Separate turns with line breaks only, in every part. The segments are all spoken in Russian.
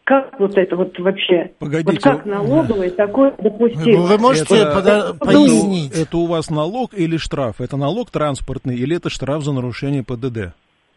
как вот это вот вообще?
Погодите.
Вот как налоговая такое допустимо?
Вы можете пояснить?
Это у вас налог или штраф? Это налог транспортный или это штраф за нарушение ПДД?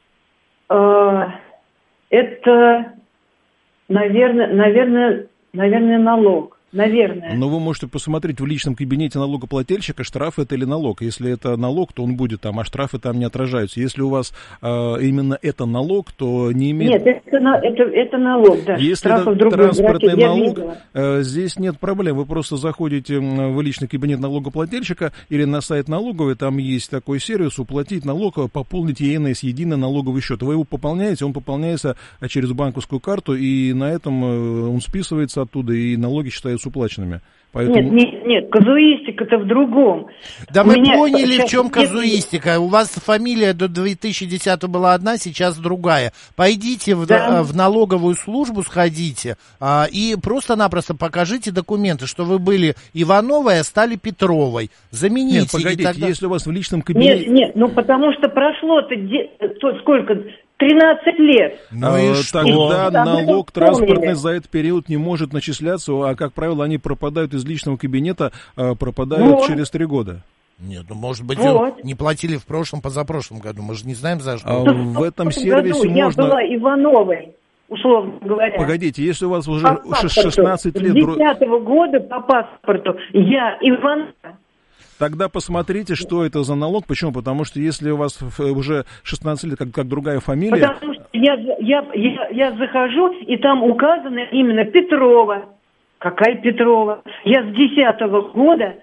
Это, наверное, налог. Наверное.
Но вы можете посмотреть в личном кабинете налогоплательщика, штраф это или налог. Если это налог, то он будет там, а штрафы там не отражаются. Если у вас именно это налог, то не имеет...
Нет, это налог, да.
Если это транспортный налог, здесь нет проблем. Вы просто заходите в личный кабинет налогоплательщика или на сайт налоговой, там есть такой сервис «Уплатить налог, пополнить ЕНС, единый налоговый счет». Вы его пополняете, он пополняется через банковскую карту, и на этом он списывается оттуда, и налоги считаются уплаченными. Поэтому...
Нет, казуистика-то в другом.
Да мы поняли, в чем казуистика. У вас фамилия до 2010 была одна, сейчас другая. Пойдите в налоговую службу, сходите, и просто-напросто покажите документы, что вы были Ивановой, а стали Петровой. Замените.
Нет, погодите,
тогда...
если у вас в личном кабинете...
Нет, потому что прошло-то сколько... 13 лет.
Тогда налог транспортный за этот период не может начисляться, а, как правило, они пропадают из личного кабинета, пропадают через 3 года.
Нет, ну, может быть, не платили в прошлом, позапрошлом году, мы же не знаем за что.
В этом сервисе можно...
Я была Ивановой, условно говоря.
Погодите, если у вас уже 16 лет...
С 10-го года по паспорту я Иванова.
Тогда посмотрите, что это за налог. Почему? Потому что если у вас уже 16 лет, как другая фамилия...
Потому что я захожу, и там указано именно Петрова. Какая Петрова? Я с 10-го года...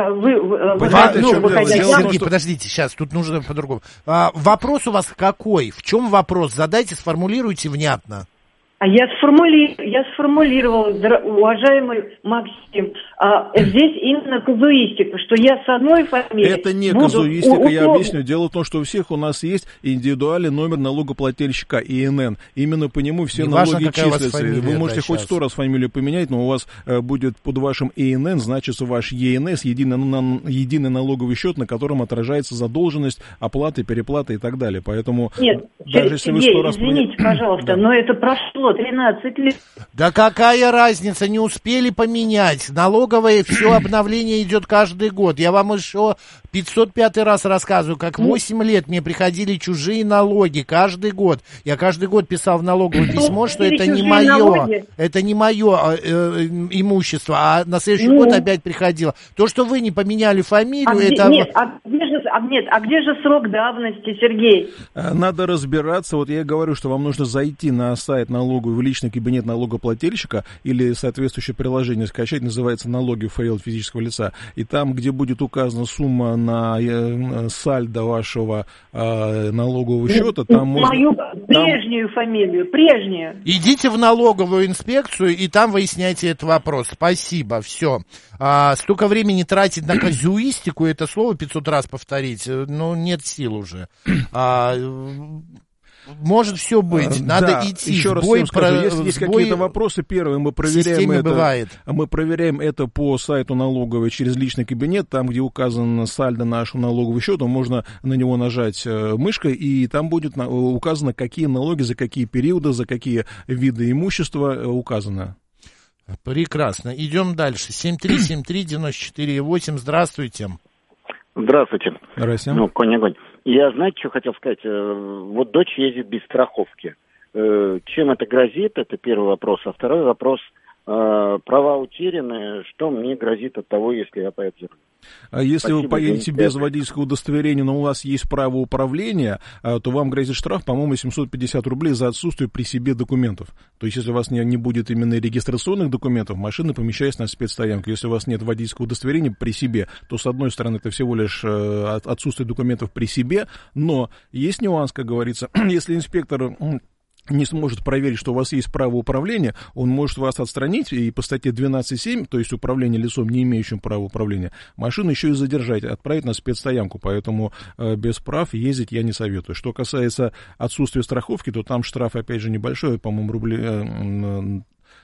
Сергей, подождите, сейчас, тут нужно по-другому. Вопрос у вас какой? В чем вопрос? Задайте, сформулируйте внятно.
А я сформулировала, уважаемый Максим, здесь именно казуистика, что я с одной фамилией...
Это не казуистика, я объясню. Дело в том, что у всех у нас есть индивидуальный номер налогоплательщика, ИНН. Именно по нему все налоги числятся. Вы можете хоть 100 раз фамилию поменять, но у вас будет под вашим ИНН значится ваш ЕНС, единый налоговый счет, на котором отражается задолженность, оплаты, переплаты и так далее. Поэтому
нет,
даже если вы 100 раз...
извините, пожалуйста, но это прошло 13 лет.
Да какая разница, не успели поменять. Налоговое все обновление идет каждый год. Я вам еще 505 раз рассказываю, как 8 лет мне приходили чужие налоги каждый год. Я каждый год писал в налоговое письмо, что это не мое, имущество, а на следующий год опять приходило. То, что вы не поменяли фамилию, это...
Где же срок давности, Сергей?
Надо разбираться. Вот я говорю, что вам нужно зайти на сайт налоговой, в личный кабинет налогоплательщика или соответствующее приложение скачать, называется «Налоги ФЛ физического лица». И там, где будет указана сумма на сальдо вашего налогового счета, там
мою прежнюю фамилию, прежнюю.
Идите в налоговую инспекцию и там выясняйте этот вопрос. Спасибо, все. Столько времени тратить на казуистику, это слово 500 раз повторить, ну, нет сил уже. Может все быть, надо идти.
Еще раз всем скажу, если есть какие-то вопросы, первое, мы проверяем это по сайту налоговой через личный кабинет, там, где указан сальдо нашего налогового счета, можно на него нажать мышкой, и там будет указано, какие налоги, за какие периоды, за какие виды имущества указано.
Прекрасно. Идем дальше. 7373948. Здравствуйте.
Здравствуйте.
Здравствуйте.
Ну, конь-огонь. Я, знаете, что хотел сказать? Вот дочь ездит без страховки. Чем это грозит? Это первый вопрос. А второй вопрос. Права утеряны. Что мне грозит от того, если я поеду за рулем?
А если вы поедете без водительского удостоверения, но у вас есть право управления, то вам грозит штраф, по-моему, 750 рублей за отсутствие при себе документов. То есть, если у вас не будет именно регистрационных документов, машина помещается на спецстоянку. Если у вас нет водительского удостоверения при себе, то, с одной стороны, это всего лишь отсутствие документов при себе, но есть нюанс, как говорится, если инспектор не сможет проверить, что у вас есть право управления, он может вас отстранить и по статье 12.7, то есть управление лицом, не имеющим права управления, машину еще и задержать, отправить на спецстоянку, поэтому без прав ездить я не советую. Что касается отсутствия страховки, то там штраф, опять же, небольшой, по-моему,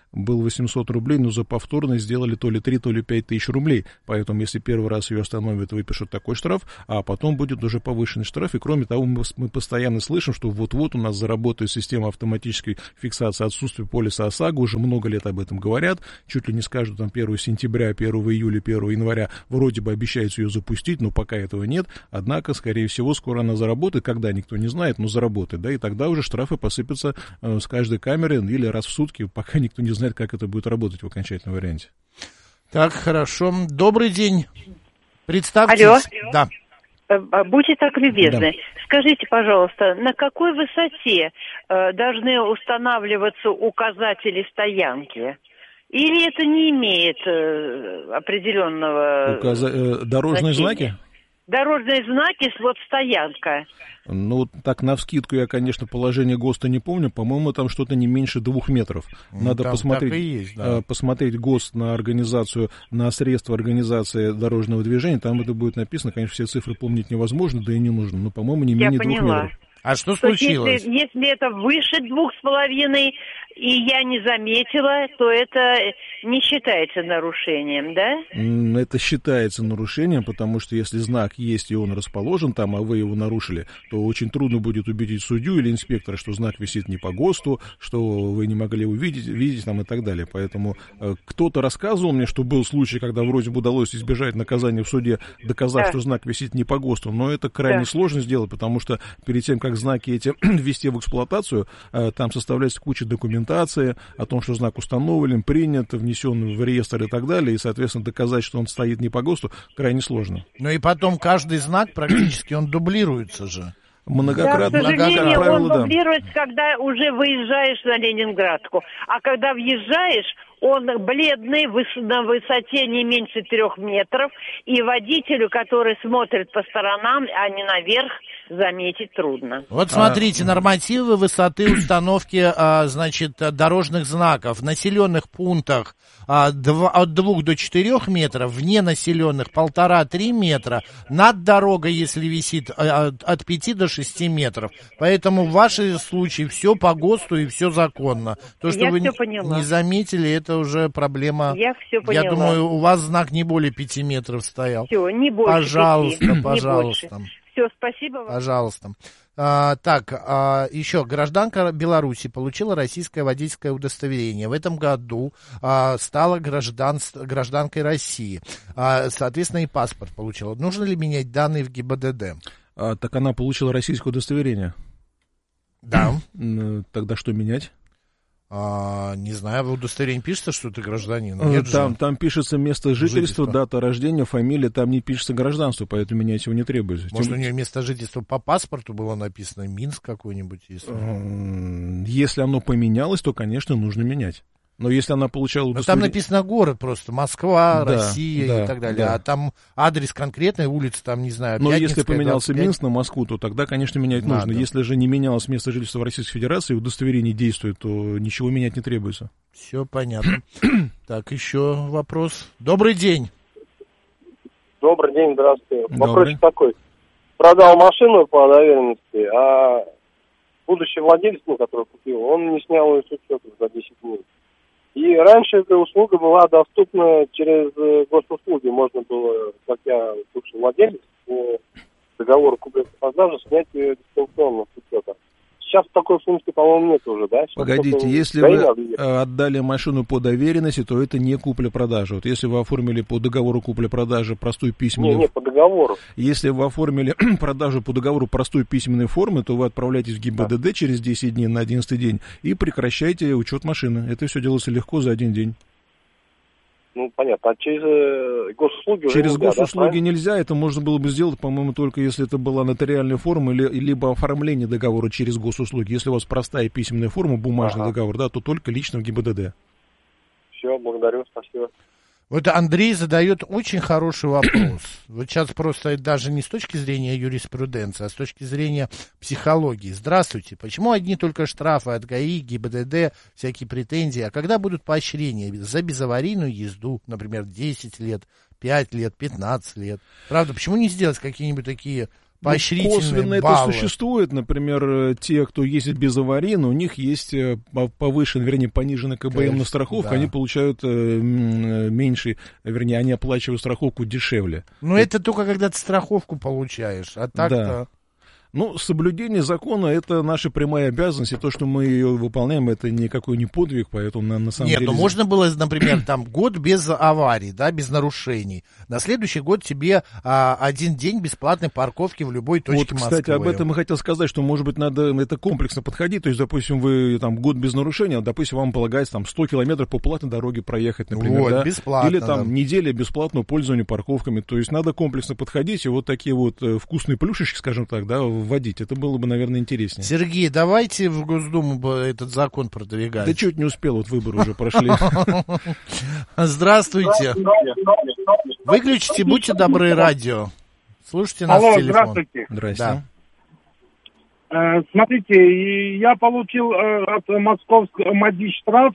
был 800 рублей, но за повторность сделали то ли 3, то ли 5 тысяч рублей. Поэтому, если первый раз ее остановят, выпишут такой штраф, а потом будет уже повышенный штраф. И кроме того, мы постоянно слышим, что вот-вот у нас заработает система автоматической фиксации отсутствия полиса ОСАГО. Уже много лет об этом говорят. Чуть ли не скажут, там 1 сентября, 1 июля, 1 января вроде бы обещаются ее запустить, но пока этого нет. Однако, скорее всего, скоро она заработает, когда никто не знает, но заработает, да, и тогда уже штрафы посыпятся с каждой камеры или раз в сутки, пока никто не знает, как это будет работать в окончательном варианте.
Так, хорошо. Добрый день. Представьтесь.
Алло.
Да.
Будьте так любезны.
Да.
Скажите, пожалуйста, на какой высоте должны устанавливаться указатели стоянки? Или это не имеет определенного
Дорожные
значения?
знаки?
Дорожные знаки, вот стоянка.
Ну, так, навскидку я, конечно, положение ГОСТа не помню. По-моему, там что-то не меньше 2 метров. Надо
там
посмотреть,
так и есть, да.
посмотреть ГОСТ на организацию, на средства организации дорожного движения. Там это будет написано. Конечно, все цифры помнить невозможно, да и не нужно. Но, по-моему, не менее 2 метров.
А что
То
случилось?
если это выше 2,5, и я не заметила, то это не считается нарушением, да?
Это считается нарушением, потому что если знак есть и он расположен там, а вы его нарушили, то очень трудно будет убедить судью или инспектора, что знак висит не по ГОСТу, что вы не могли видеть там и так далее. Поэтому кто-то рассказывал мне, что был случай, когда вроде бы удалось избежать наказания в суде, доказав, что знак висит не по ГОСТу, но это крайне сложно сделать, потому что перед тем, как знаки эти ввести в эксплуатацию, там составляется куча документации о том, что знак установлен, принят, внесен в реестр и так далее, и, соответственно, доказать, что он стоит не по ГОСТу, крайне сложно.
Ну и потом каждый знак практически он дублируется же.
Многократно,
да, к сожалению,
как правило,
он дублируется, когда уже выезжаешь на Ленинградку. А когда въезжаешь, он бледный, на высоте не меньше 3 метров, и водителю, который смотрит по сторонам, а не наверх, заметить трудно.
Вот смотрите, нормативы высоты установки, значит, дорожных знаков в населенных пунктах от 2 до 4 метров, вне населенных 1,5-3 метра, над дорогой, если висит, от 5 до 6 метров. Поэтому в вашем случае все по ГОСТу и все законно. То, что вы не заметили, это уже проблема.
Я все поняла.
Я думаю, у вас знак не более 5 метров стоял.
Все, не больше.
Пожалуйста,
5.
пожалуйста.
Все, спасибо вам.
Пожалуйста. Еще гражданка Беларуси получила российское водительское удостоверение. В этом году стала гражданкой России. Соответственно, и паспорт получила. Нужно ли менять данные в ГИБДД?
Так она получила российское удостоверение.
Да.
Тогда что менять?
Не знаю, в удостоверении пишется, что ты гражданин? Нет,
там пишется место жительства, дата рождения, фамилия, там не пишется гражданство, поэтому менять его не требуется.
Может, у нее место жительства по паспорту было написано Минск какой-нибудь?
Если оно поменялось, то, конечно, нужно менять. Но если она получала
удостоверение... Там написано город просто, Москва,
да,
Россия и так далее. Да. А там адрес конкретной улицы, там, не знаю,
но если поменялся
25...
Минск на Москву, то тогда, конечно, менять нужно. Если же не менялось место жительства в Российской Федерации, удостоверение действует, то ничего менять не требуется.
Все понятно. Так, еще вопрос. Добрый день.
Добрый день, здравствуйте. Вопрос такой. Продал машину по доверенности, а будущий владелец, который купил, он не снял ее с учета за 10 дней. И раньше эта услуга была доступна через госуслуги. Можно было, как я бывший владелец, по договору купли-продажи снять ее дистанционно с учета. Сейчас такой функции, по-моему, нет уже, да? Сейчас
погодите, если вы отдали машину по доверенности, то это не купля-продажа. Вот если вы оформили по договору купли-продажи простую письменную...
Не, по договору.
Если вы оформили продажу по договору простой письменной формы, то вы отправляетесь в ГИБДД через 10 дней на 11 день и прекращаете учет машины. Это все делается легко за один день.
Ну, понятно. А через госуслуги уже
через
нельзя,
госуслуги нельзя. Это можно было бы сделать, по-моему, только если это была нотариальная форма либо оформление договора через госуслуги. Если у вас простая письменная форма, бумажный договор, да, то только лично в ГИБДД.
Все, благодарю, спасибо.
Вот Андрей задает очень хороший вопрос. Вот сейчас просто даже не с точки зрения юриспруденции, а с точки зрения психологии. Здравствуйте. Почему одни только штрафы от ГАИ, ГИБДД, всякие претензии? А когда будут поощрения за безаварийную езду, например, 10 лет, 5 лет, 15 лет? Правда, почему не сделать какие-нибудь такие поощрительные
косвенно
баллы.
Это существует. Например, те, кто ездит без аварийно, у них есть повышенный, вернее, пониженный КБМ на страховку, они получают меньше, вернее, они оплачивают страховку дешевле.
Но это только когда ты страховку получаешь, а так-то...
Да. Ну, соблюдение закона — это наша прямая обязанность, и то, что мы ее выполняем, это никакой не подвиг, поэтому на самом деле...
Нет, ну можно было, например, там год без аварий, да, без нарушений. На следующий год тебе 1 день бесплатной парковки в любой точке Москвы.
Вот, кстати, об этом и хотел сказать, что, может быть, надо это комплексно подходить, то есть, допустим, вы там год без нарушения, допустим, вам полагается там 100 километров по платной дороге проехать, например,
вот,
да?
Бесплатно,
или там неделя бесплатного пользования парковками, то есть надо комплексно подходить и вот такие вот вкусные плюшечки, скажем так, да, вводить. Это было бы, наверное, интереснее.
Сергей, давайте в Госдуму этот закон продвигать.
Да чуть не успел, вот выборы уже прошли.
Здравствуйте. Выключите, будьте добры, радио. Слушайте нас в телефон.
Здравствуйте.
Здрасте.
Да. Смотрите, я получил от московского МАДИ штраф,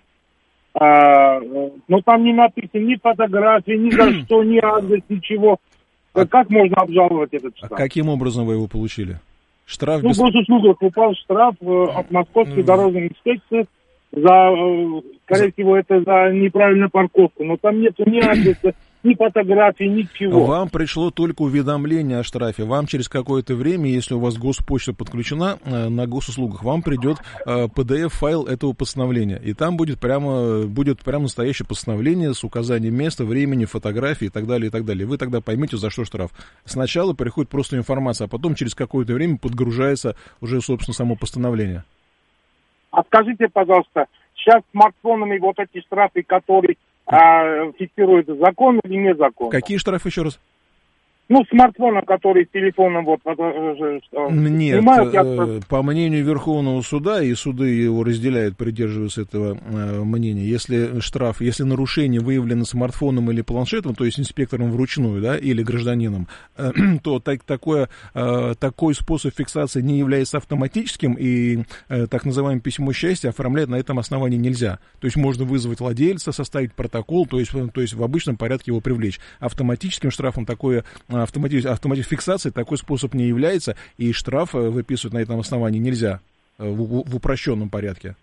но там не написано ни фотографии, ни за что, ни адрес, ничего. Как можно обжаловать этот штраф?
А каким образом вы его получили? Штраф
в госуслугах упал штраф от Московской дорожной инспекции за, скорее всего, это за неправильную парковку. Но там нет ни адреса, ни фотографий, ничего.
Вам пришло только уведомление о штрафе. Вам через какое-то время, если у вас госпочта подключена на госуслугах, вам придет PDF-файл этого постановления. И там будет прямо настоящее постановление с указанием места, времени, фотографии и так далее, и так далее. Вы тогда поймете, за что штраф. Сначала приходит просто информация, а потом через какое-то время подгружается уже, собственно, само постановление.
А скажите, пожалуйста, сейчас смартфонами вот эти штрафы, которые фиксируют, закон или не закон?
Какие штрафы еще раз?
Ну, смартфоном, который с телефоном вот
Нет,
снимают,
по мнению Верховного суда, и суды его разделяют, придерживаются этого мнения, если штраф, если нарушение выявлено смартфоном или планшетом, то есть инспектором вручную, да, или гражданином, то такой способ фиксации не является автоматическим, и так называемое письмо счастья оформлять на этом основании нельзя. То есть можно вызвать владельца, составить протокол, то есть в обычном порядке его привлечь. Автоматическим штрафом автоматической фиксации такой способ не является, и штраф выписывать на этом основании нельзя в упрощенном порядке.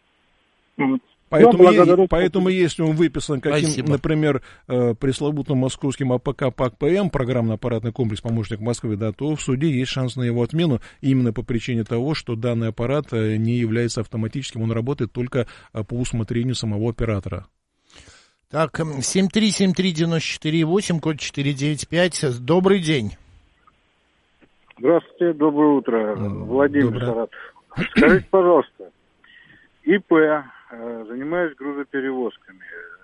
Поэтому если он выписан каким, например, пресловутым московским АПК ПАК-ПМ, программно-аппаратный комплекс «Помощник Москвы», да, то в суде есть шанс на его отмену именно по причине того, что данный аппарат не является автоматическим, он работает только по усмотрению самого оператора.
Так, 7373948, код 495. Добрый день.
Здравствуйте, доброе утро. Владимир Саратов. Скажите, пожалуйста, ИП, занимаюсь грузоперевозками.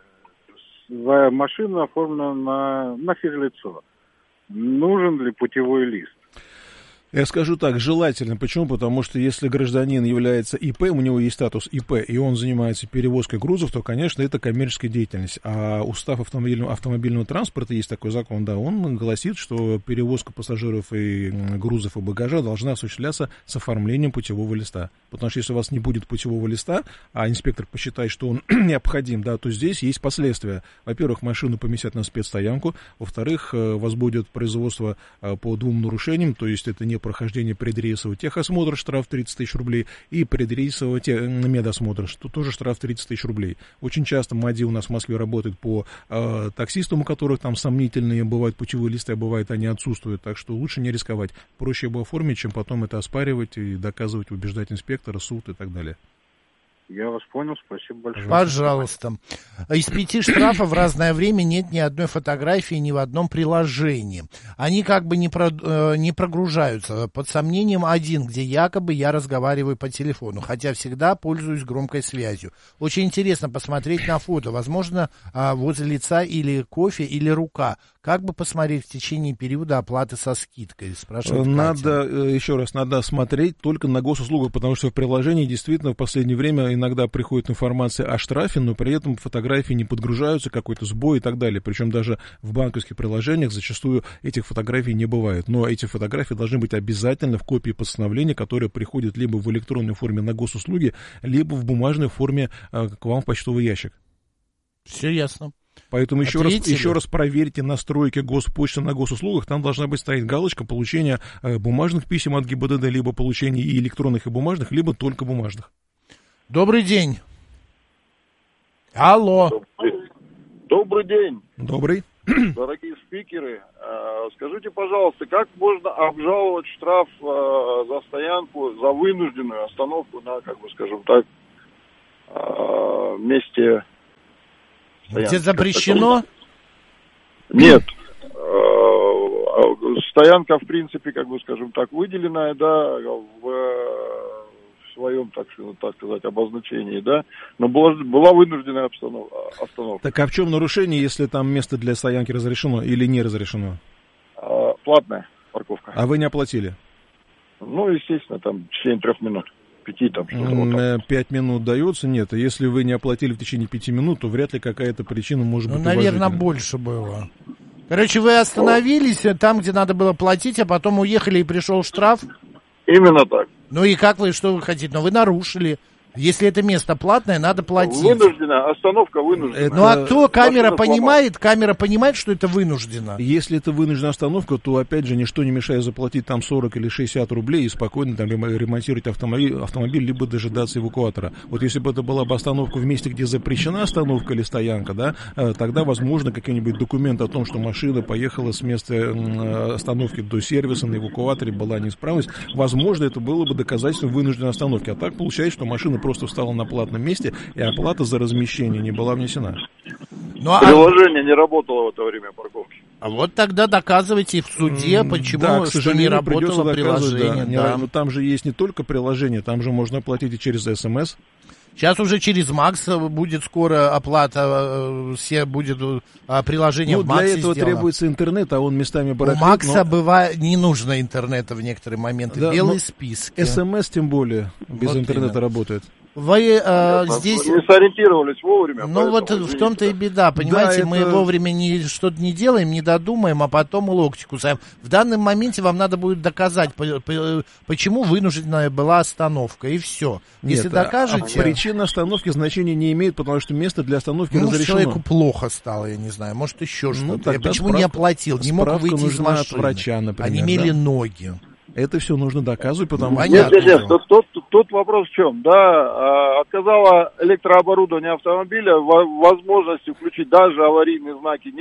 Машина оформлена на физлицо. Нужен ли путевой лист?
Я скажу так, желательно. Почему? Потому что если гражданин является ИП, у него есть статус ИП, и он занимается перевозкой грузов, то, конечно, это коммерческая деятельность. А устав автомобильного транспорта, есть такой закон, да, он гласит, что перевозка пассажиров и грузов и багажа должна осуществляться с оформлением путевого листа. Потому что если у вас не будет путевого листа, а инспектор посчитает, что он необходим, да, то здесь есть последствия. Во-первых, машину поместят на спецстоянку. Во-вторых, вас будет производство по 2 нарушениям, то есть это не прохождение предрейсового техосмотра, штраф 30 тысяч рублей, и предрейсового медосмотра, что тоже штраф 30 тысяч рублей. Очень часто МАДИ у нас в Москве работает по таксистам, у которых там сомнительные бывают путевые листы, а бывает они отсутствуют, так что лучше не рисковать. Проще его оформить, чем потом это оспаривать и доказывать, убеждать инспектора, суд и так далее.
Я вас понял, спасибо большое.
Пожалуйста. Из 5 штрафов в разное время нет ни одной фотографии ни в одном приложении. Они как бы не прогружаются. Под сомнением один, где якобы я разговариваю по телефону, хотя всегда пользуюсь громкой связью. Очень интересно посмотреть на фото. Возможно, возле лица или кофе, или рука. Как бы посмотреть в течение периода оплаты со скидкой? Спрашивает Катя.
Еще раз, надо смотреть только на госуслугах, потому что в приложении действительно в последнее время иногда приходит информация о штрафе, но при этом фотографии не подгружаются, какой-то сбой и так далее. Причем даже в банковских приложениях зачастую этих фотографий не бывает. Но эти фотографии должны быть обязательно в копии постановления, которое приходит либо в электронной форме на госуслуги, либо в бумажной форме к вам в почтовый ящик.
Все ясно.
Поэтому еще раз проверьте настройки Госпочты на госуслугах. Там должна быть стоять галочка получения бумажных писем от ГИБДД, либо получения и электронных, и бумажных, либо только бумажных.
Добрый день. Алло.
Добрый день.
Добрый.
Дорогие спикеры, скажите, пожалуйста, как можно обжаловать штраф за стоянку, за вынужденную остановку на, как бы скажем так, месте стоянки?
Где запрещено?
Нет. Стоянка, в принципе, как бы скажем так, выделенная, да, в своем, так сказать, обозначении, да, но была вынужденная остановка.
Так а в чем нарушение, если там место для стоянки разрешено или не разрешено?
Платная парковка.
А вы не оплатили?
Ну, естественно, там в течение 3 минут. 5 там что-то вот так.
5 минут дается? Нет. Если вы не оплатили в течение 5 минут, то вряд ли какая-то причина может быть
наверное, больше было. Короче, вы остановились там, где надо было платить, а потом уехали и пришел штраф?
Именно так.
Ну и что вы хотите? Но вы нарушили. Если это место платное, надо платить.
Вынуждена, остановка вынуждена.
Ну а кто? Камера понимает, что это вынуждено?
Если это вынужденная остановка, то, опять же, ничто не мешает заплатить там 40 или 60 рублей и спокойно там ремонтировать автомобиль, либо дожидаться эвакуатора. Вот если бы это была бы остановка в месте, где запрещена остановка или стоянка, да, тогда, возможно, какой-нибудь документ о том, что машина поехала с места остановки до сервиса, на эвакуаторе была неисправность, возможно, это было бы доказательством вынужденной остановки. А так получается, что машина просто встала на платном месте, и оплата за размещение не была внесена.
Приложение не работало в это время парковки.
А вот тогда доказывайте в суде, почему,
да, к сожалению,
что не работало приложение.
Да. Но там же есть не только приложение, там же можно оплатить и через СМС.
Сейчас уже через Макс будет скоро оплата, все будет приложение в Максе
для этого
сделано.
Требуется интернет, а он местами барахлит.
У Макса бывает не нужно интернета в некоторые моменты, да, белые списки.
СМС тем более без интернета работает.
Вы здесь...
Не сориентировались вовремя.
Ну вот в том-то и беда, понимаете, да, мы вовремя что-то не делаем, не додумаем, а потом локти кусаем. В данном моменте вам надо будет доказать, почему вынужденная была остановка, и все. Если докажете...
Причина остановки значения не имеет, потому что место для остановки разрешено.
Человеку плохо стало, я не знаю, может еще что-то. Почему не оплатил, не мог выйти из машины?
От врача, например,
они имели ноги.
Это все нужно доказывать, потому что...
Нет, тут вопрос в чем, да, отказало электрооборудование автомобиля возможности включить даже аварийные знаки,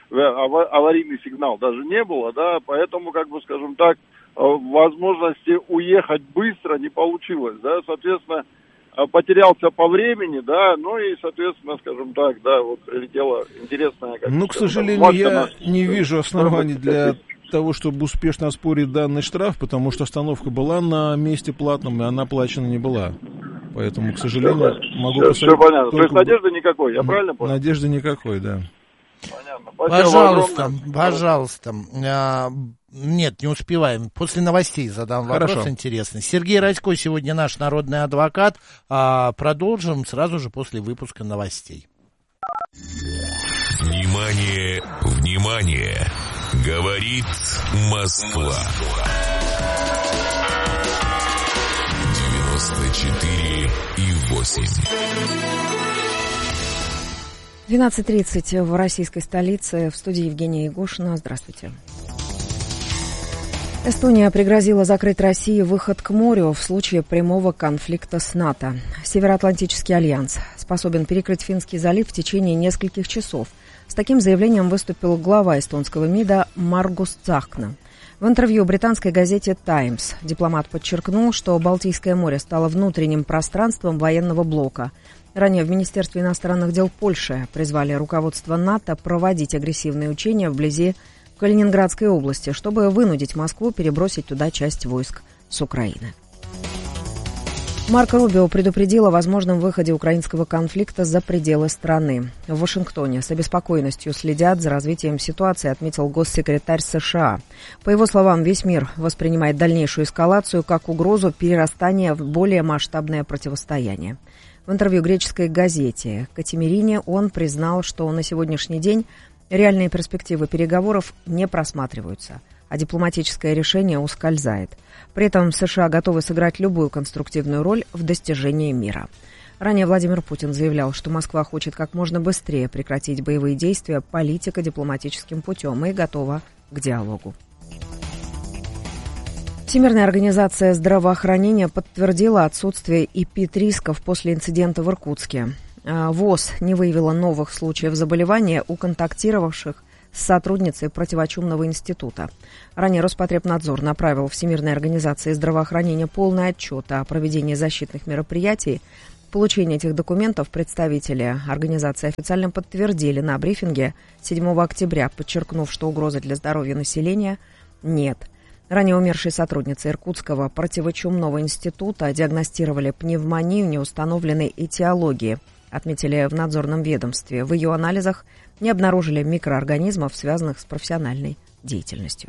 аварийный сигнал даже не было, да, поэтому, как бы, скажем так, возможности уехать быстро не получилось, да, соответственно, потерялся по времени, да, ну и, соответственно, скажем так, да, вот прилетела интересная...
к сожалению, я не вижу оснований для того, чтобы успешно оспорить данный штраф, потому что остановка была на месте платном, и она оплачена не была. Поэтому, к сожалению, могу посоветовать...
Все понятно. То есть надежды никакой, я правильно понял?
Надежды никакой, да.
Понятно.
Пожалуйста. Нет, не успеваем. После новостей задам вопрос интересный. Сергей Радько сегодня наш народный адвокат. Продолжим сразу же после выпуска новостей.
Внимание, внимание! Говорит Москва. 94,8.
12:30 в российской столице. В студии Евгения Егошина. Здравствуйте. Эстония пригрозила закрыть России выход к морю в случае прямого конфликта с НАТО. Североатлантический альянс способен перекрыть Финский залив в течение нескольких часов. С таким заявлением выступил глава эстонского МИДа Маргус Цахкна. В интервью британской газете «Таймс» дипломат подчеркнул, что Балтийское море стало внутренним пространством военного блока. Ранее в Министерстве иностранных дел Польши призвали руководство НАТО проводить агрессивные учения вблизи Калининградской области, чтобы вынудить Москву перебросить туда часть войск с Украины. Марко Рубио предупредил о возможном выходе украинского конфликта за пределы страны. В Вашингтоне с обеспокоенностью следят за развитием ситуации, отметил госсекретарь США. По его словам, весь мир воспринимает дальнейшую эскалацию как угрозу перерастания в более масштабное противостояние. В интервью греческой газете «Катимирине» он признал, что на сегодняшний день реальные перспективы переговоров не просматриваются, а дипломатическое решение ускользает. При этом США готовы сыграть любую конструктивную роль в достижении мира. Ранее Владимир Путин заявлял, что Москва хочет как можно быстрее прекратить боевые действия политико-дипломатическим путем и готова к диалогу. Всемирная организация здравоохранения подтвердила отсутствие эпид-рисков после инцидента в Иркутске. ВОЗ не выявила новых случаев заболевания у контактировавших с сотрудницей противочумного института. Ранее Роспотребнадзор направил Всемирной организации здравоохранения полный отчет о проведении защитных мероприятий. Получение этих документов представители организации официально подтвердили на брифинге 7 октября, подчеркнув, что угрозы для здоровья населения нет. Ранее умершей сотруднице Иркутского противочумного института диагностировали пневмонию неустановленной этиологии, отметили в надзорном ведомстве. В ее анализах не обнаружили микроорганизмов, связанных с профессиональной деятельностью.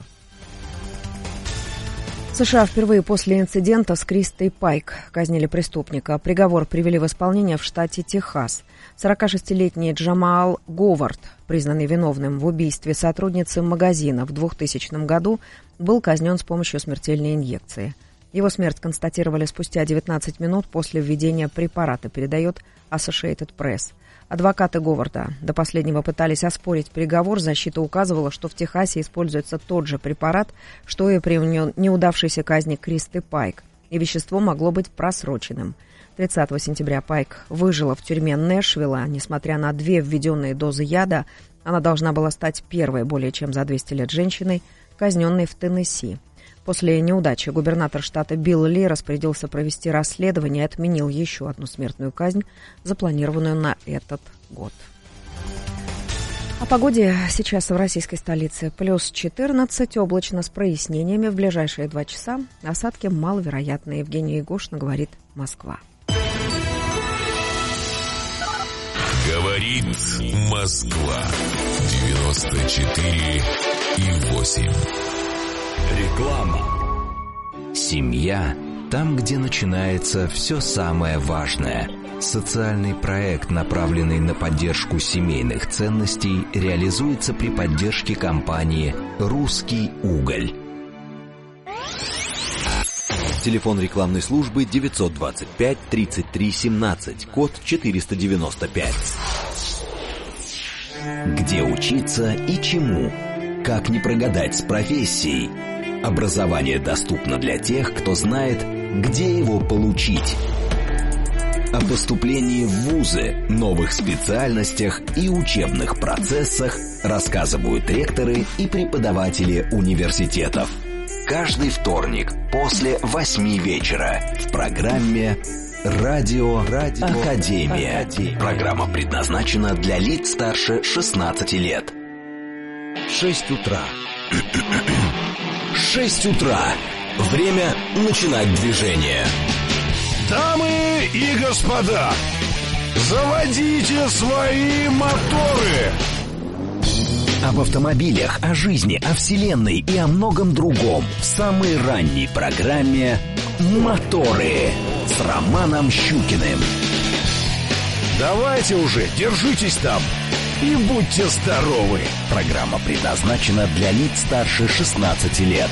США впервые после инцидента с Кристой Пайк казнили преступника. Приговор привели в исполнение в штате Техас. 46-летний Джамаал Говард, признанный виновным в убийстве сотрудницы магазина в 2000 году, был казнен с помощью смертельной инъекции. Его смерть констатировали спустя 19 минут после введения препарата, передает Associated Press. Адвокаты Говарда до последнего пытались оспорить приговор. Защита указывала, что в Техасе используется тот же препарат, что и при неудавшейся казни Кристы Пайк, и вещество могло быть просроченным. 30 сентября Пайк выжила в тюрьме Нэшвилла. Несмотря на 2 введенные дозы яда, она должна была стать первой более чем за 200 лет женщиной, казненной в Теннесси. После неудачи губернатор штата Билл Ли распорядился провести расследование и отменил еще одну смертную казнь, запланированную на этот год. О погоде сейчас в российской столице. Плюс 14, облачно с прояснениями в ближайшие 2 часа. Осадки маловероятны. Евгения Егошина, говорит Москва.
Говорит Москва. 94,8.
Реклама. Семья – там, где начинается все самое важное. Социальный проект, направленный на поддержку семейных ценностей, реализуется при поддержке компании «Русский уголь». Телефон рекламной службы 925 33 17, код 495. Где учиться и чему? Как не прогадать с профессией? Образование доступно для тех, кто знает, где его получить. О поступлении в вузы, новых специальностях и учебных процессах рассказывают ректоры и преподаватели университетов. Каждый вторник после 8 вечера в программе «Радио Академия». Программа предназначена для лиц старше 16 лет. 6 утра. 6 утра. Время начинать движение.
Дамы и господа, заводите свои моторы.
Об автомобилях, о жизни, о вселенной и о многом другом в самой ранней программе «Моторы» с Романом Щукиным.
Давайте уже, держитесь там и будьте здоровы.
Программа предназначена для лиц старше 16 лет.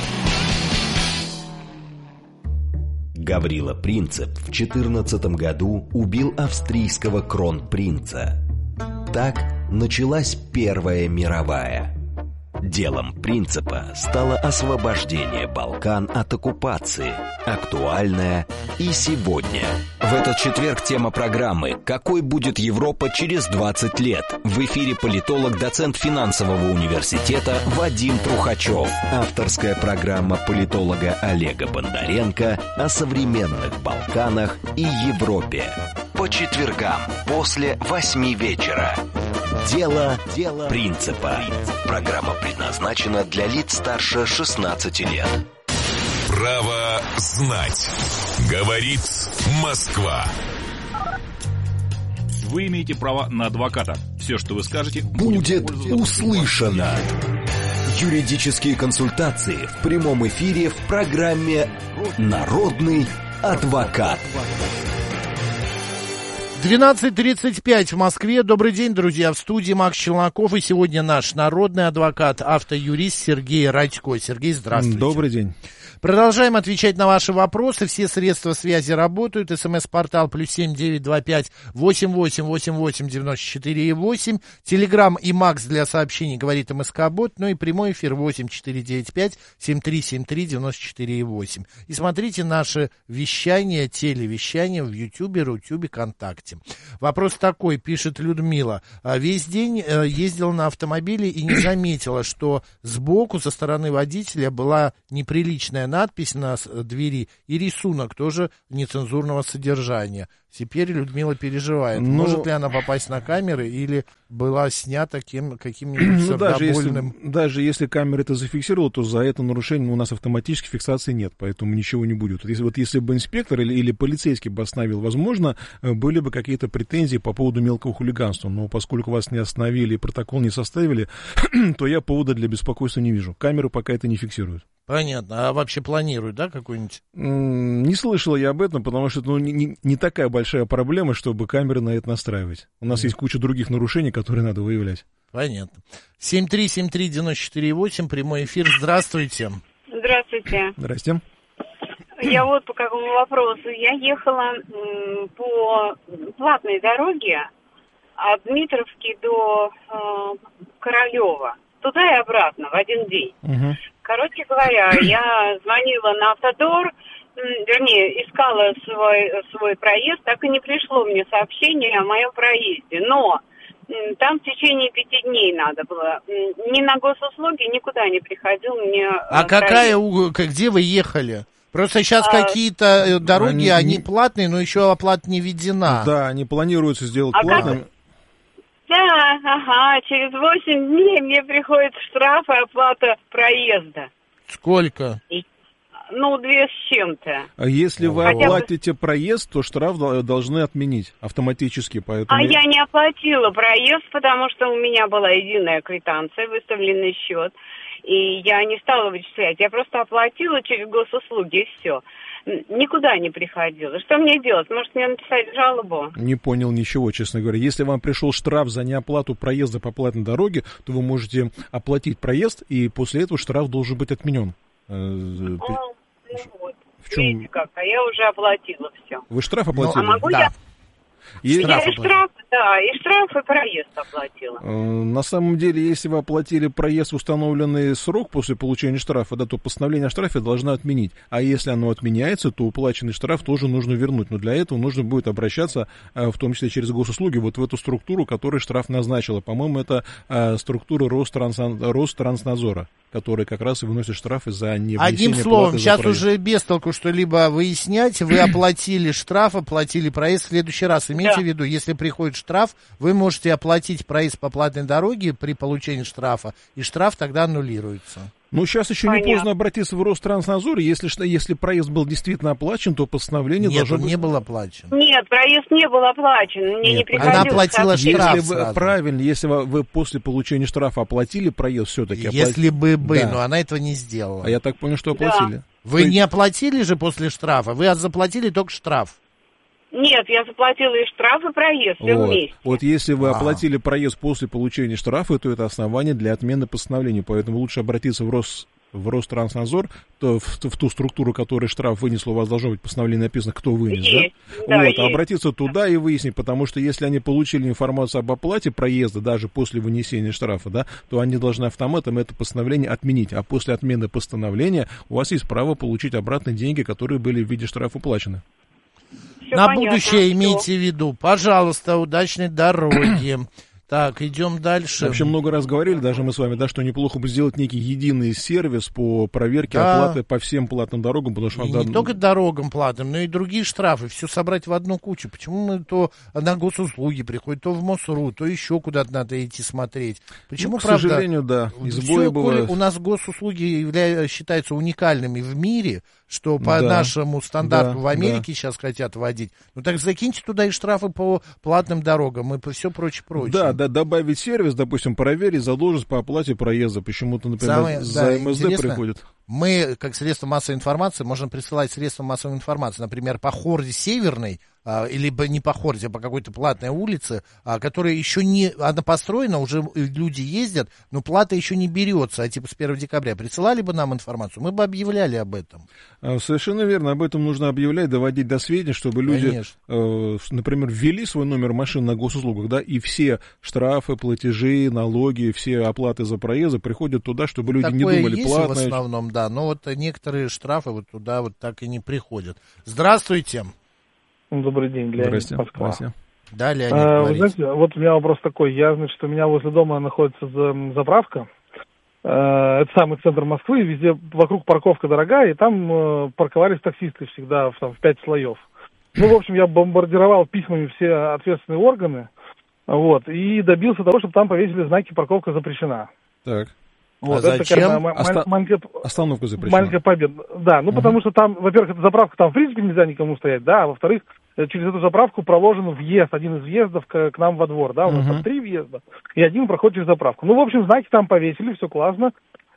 Гаврила Принцип в 2014 году убил австрийского кронпринца. Так началась Первая мировая. Делом Принципа стало освобождение Балкан от оккупации, актуальное и сегодня. В этот четверг тема программы «Какой будет Европа через 20 лет?» В эфире политолог, доцент финансового университета Вадим Трухачев. Авторская программа политолога Олега Бондаренко о современных Балканах и Европе. По четвергам после 8 вечера. Дело Принципа. Программа предназначена для лиц старше 16 лет.
Право знать. Говорит Москва.
Вы имеете право на адвоката. Все, что вы скажете,
будет услышано. Юридические консультации в прямом эфире в программе «Народный адвокат».
12:35 в Москве. Добрый день, друзья. В студии Макс Челноков. И сегодня наш народный адвокат, автоюрист Сергей Радько. Сергей, здравствуйте.
Добрый день.
Продолжаем отвечать на ваши вопросы. Все средства связи работают. СМС-портал +7 925 8888 94 8. Телеграм и Макс для сообщений, говорит МСК-бот. Ну и прямой эфир 8495 7373 94 8. И смотрите наше вещание, телевещание в Ютьюбе, Рутюбе, ВКонтакте. Вопрос такой, пишет Людмила. Весь день ездила на автомобиле и не заметила, что сбоку со стороны водителя была неприличная надпись на двери и рисунок тоже нецензурного содержания. Теперь Людмила переживает. Может ли она попасть на камеры или была снята каким-нибудь сердобольным...
Даже если камера это зафиксировала, то за это нарушение у нас автоматически фиксации нет, поэтому ничего не будет. Если бы инспектор или полицейский бы остановил, возможно, были бы какие-то претензии по поводу мелкого хулиганства. Но поскольку вас не остановили и протокол не составили, то я повода для беспокойства не вижу. Камеры пока это не фиксируют.
Понятно. А вообще планируют, да, какой-нибудь?
Не слышал я об этом, потому что не такая большая проблема, чтобы камеры на это настраивать. У нас есть куча других нарушений, которые надо выявлять.
Понятно. 7373948, прямой эфир. Здравствуйте.
Здравствуйте.
Здрасте.
Я вот по какому вопросу. Я ехала по платной дороге от Дмитровки до Королева. Туда и обратно в один день.
Угу.
Короче говоря, я звонила на Автодор, вернее, искала свой проезд, так и не пришло мне сообщение о моем проезде. Но там в течение 5 дней надо было. Ни на госуслуги никуда не приходил мне
где вы ехали? Просто сейчас какие-то дороги, они платные, но еще оплата не введена.
Да, они планируются сделать платными.
Да, ага, через 8 дней мне приходит штраф и оплата проезда.
Сколько?
2 с чем-то.
А если вы оплатите проезд, то штраф должны отменить автоматически. Поэтому...
А я не оплатила проезд, потому что у меня была единая квитанция, выставленный счет. И я не стала вычислять. Я просто оплатила через госуслуги, и все. Никуда не приходила. Что мне делать? Может, мне написать жалобу?
Не понял ничего, честно говоря. Если вам пришел штраф за неоплату проезда по платной дороге, то вы можете оплатить проезд, и после этого штраф должен быть отменен.
В чем? Видите как, а я уже оплатила все.
Вы штраф оплатили?
А могу я? Штраф, и штраф, и проезд оплатила.
На самом деле, если вы оплатили проезд в установленный срок после получения штрафа, то постановление о штрафе должно отменить. А если оно отменяется, то уплаченный штраф тоже нужно вернуть. Но для этого нужно будет обращаться, в том числе через госуслуги, вот в эту структуру, которая штраф назначила. По-моему, это структура Ространснадзора, которая как раз и выносит штрафы за невнесение.
Одним словом, сейчас уже без толку что-либо выяснять. Вы оплатили штраф, оплатили проезд в следующий раз. Имейте в виду, если приходит штраф, вы можете оплатить проезд по платной дороге при получении штрафа, и штраф тогда аннулируется.
Сейчас еще не поздно обратиться в Ространснадзор. Если проезд был действительно оплачен, то постановление должно быть...
не был оплачен.
Нет, проезд не был оплачен. Мне не приходилось...
Она оплатила штраф
если вы после получения штрафа оплатили проезд, все-таки
Если бы, но она этого не сделала.
А я так понял, что оплатили.
Да.
Вы не оплатили же после штрафа, вы заплатили только штраф.
Нет, я заплатила и штраф, и проезд, все вместе.
Вот если вы оплатили проезд после получения штрафа, то это основание для отмены постановления. Поэтому лучше обратиться в Ространснадзор, в ту структуру, которая штраф вынесла, у вас должно быть постановление написано, кто вынес, есть. Обратиться туда и выяснить, потому что если они получили информацию об оплате проезда, даже после вынесения штрафа, то они должны автоматом это постановление отменить. А после отмены постановления у вас есть право получить обратно деньги, которые были в виде штрафа уплачены.
На будущее имейте в виду. Пожалуйста, удачной дороги. Так, идем дальше.
Вообще много раз говорили, даже мы с вами, что неплохо бы сделать некий единый сервис по проверке оплаты по всем платным дорогам, потому что...
Не только дорогам платным, но и другие штрафы, все собрать в одну кучу. Почему мы то на госуслуги приходим, то в МОСРУ, то еще куда-то надо идти смотреть? Почему,
к сожалению, избои бывают.
У нас госуслуги считаются уникальными в мире, что по нашему стандарту в Америке сейчас хотят вводить. Так закиньте туда и штрафы по платным дорогам и все прочее.
Добавить сервис, допустим, проверить задолженность по оплате проезда. Почему-то, например, за МСД приходит.
мы, как средство массовой информации, можем присылать средства массовой информации, например, по Хорде Северной, либо не по Хорде, а по какой-то платной улице, которая еще не, она построена, уже люди ездят, но плата еще не берется, типа с 1 декабря. Присылали бы нам информацию, мы бы объявляли об этом.
Совершенно верно, об этом нужно объявлять, доводить до сведения, чтобы люди, например, ввели свой номер машины на госуслугах, да, и все штрафы, платежи, налоги, все оплаты за проезды приходят туда, чтобы люди не думали
есть
платно.
В основном, да, но вот некоторые штрафы вот туда вот так и не приходят. Здравствуйте.
Добрый день, Леонид, Москва.
Да, Леонид,
вы знаете, вот у меня вопрос такой. Значит, у меня возле дома находится заправка. Это самый центр Москвы, везде вокруг парковка дорогая, и там парковались таксисты всегда в 5 слоев. Ну, в общем, я бомбардировал письмами все ответственные органы, вот, и добился того, чтобы там повесили знаки «Парковка запрещена».
Так.
Вот,
а
это
зачем?
маленькая
Остановка запрещена.
Маленькая победа. Да, потому что там, во-первых, эта заправка, там в принципе нельзя никому стоять, да, а во-вторых, через эту заправку проложен въезд, один из въездов к нам во двор, да, у нас там 3 въезда, и один проходит через заправку. Ну, в общем, знаки там повесили, все классно,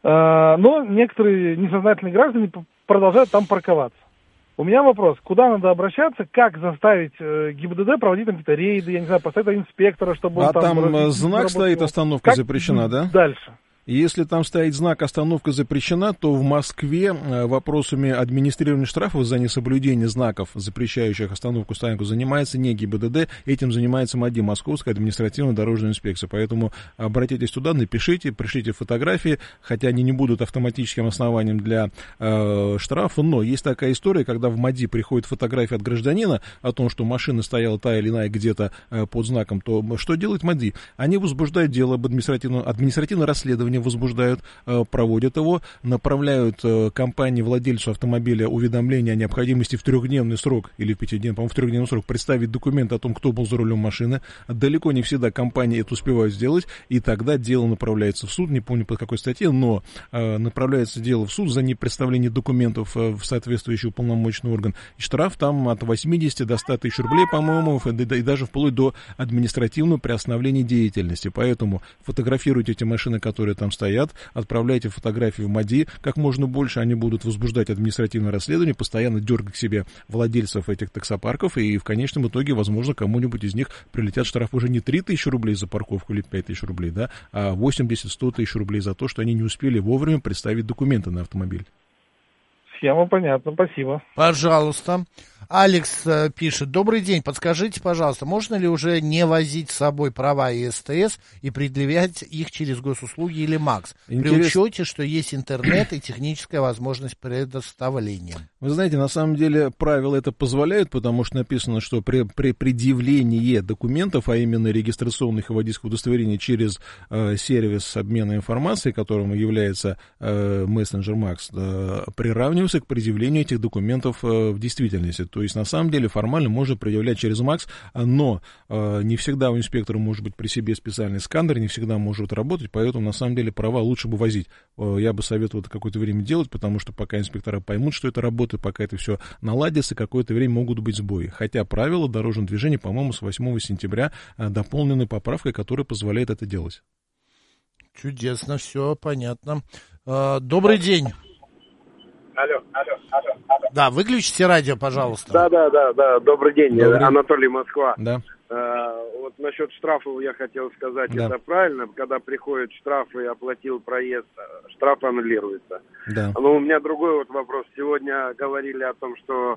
но некоторые несознательные граждане продолжают там парковаться. У меня вопрос, куда надо обращаться, как заставить ГИБДД проводить там какие-то рейды, я не знаю, поставить инспектора, чтобы он
там знак стоит «Остановка запрещена», да?
Дальше.
Если там стоит знак «Остановка запрещена», то в Москве вопросами администрирования штрафов за несоблюдение знаков, запрещающих остановку-стоянку, занимается не ГИБДД, этим занимается МАДИ, Московская административная дорожная инспекция. Поэтому обратитесь туда, напишите, пришлите фотографии, хотя они не будут автоматическим основанием для штрафа, но есть такая история, когда в МАДИ приходит фотография от гражданина о том, что машина стояла та или иная где-то под знаком, то что делает МАДИ? Они возбуждают дело об административное расследование, возбуждают, проводят его, направляют компании, владельцу автомобиля уведомление о необходимости в 3-дневный срок или в 5-дневный, по-моему, в 3-дневный срок представить документы о том, кто был за рулем машины. Далеко не всегда компании это успевают сделать, и тогда дело направляется в суд, не помню под какой статье, но направляется дело в суд за непредставление документов в соответствующий уполномоченный орган. И штраф там от 80 до 100 тысяч рублей, по-моему, и даже вплоть до административного приостановления деятельности. Поэтому фотографируйте эти машины, которые там стоят, отправляйте фотографии в МАДИ, как можно больше они будут возбуждать административное расследование, постоянно дергать к себе владельцев этих таксопарков, и в конечном итоге, возможно, кому-нибудь из них прилетят штраф уже не 3 тысячи рублей за парковку или 5 тысяч рублей, да, а 80-100 тысяч рублей за то, что они не успели вовремя представить документы на автомобиль.
Схема понятна, спасибо.
Пожалуйста. Алекс пишет: добрый день, подскажите, пожалуйста, можно ли уже не возить с собой права и СТС и предъявлять их через госуслуги или МАКС, при учете, что есть интернет и техническая возможность предоставления?
Вы знаете, на самом деле правила это позволяют, потому что написано, что при предъявлении документов, а именно регистрационных и водительских удостоверений через сервис обмена информацией, которым является мессенджер МАКС, приравнивается к предъявлению этих документов в действительности. То есть, на самом деле, формально можно предъявлять через МАКС, но не всегда у инспектора может быть при себе специальный сканер, не всегда может работать, поэтому, на самом деле, права лучше бы возить. Я бы советовал это какое-то время делать, потому что пока инспектора поймут, что это работает, пока это все наладится, какое-то время могут быть сбои. Хотя правила дорожного движения, по-моему, с 8 сентября дополнены поправкой, которая позволяет это делать.
Чудесно, все понятно. Добрый день.
Алло.
Да, выключите радио, пожалуйста.
Да, добрый день, Анатолий, Москва.
Да.
Вот насчет штрафов я хотел сказать,
да.
Это правильно, когда приходит штраф и оплатил проезд, штраф аннулируется.
Да.
Но у меня другой вот вопрос. Сегодня говорили о том, что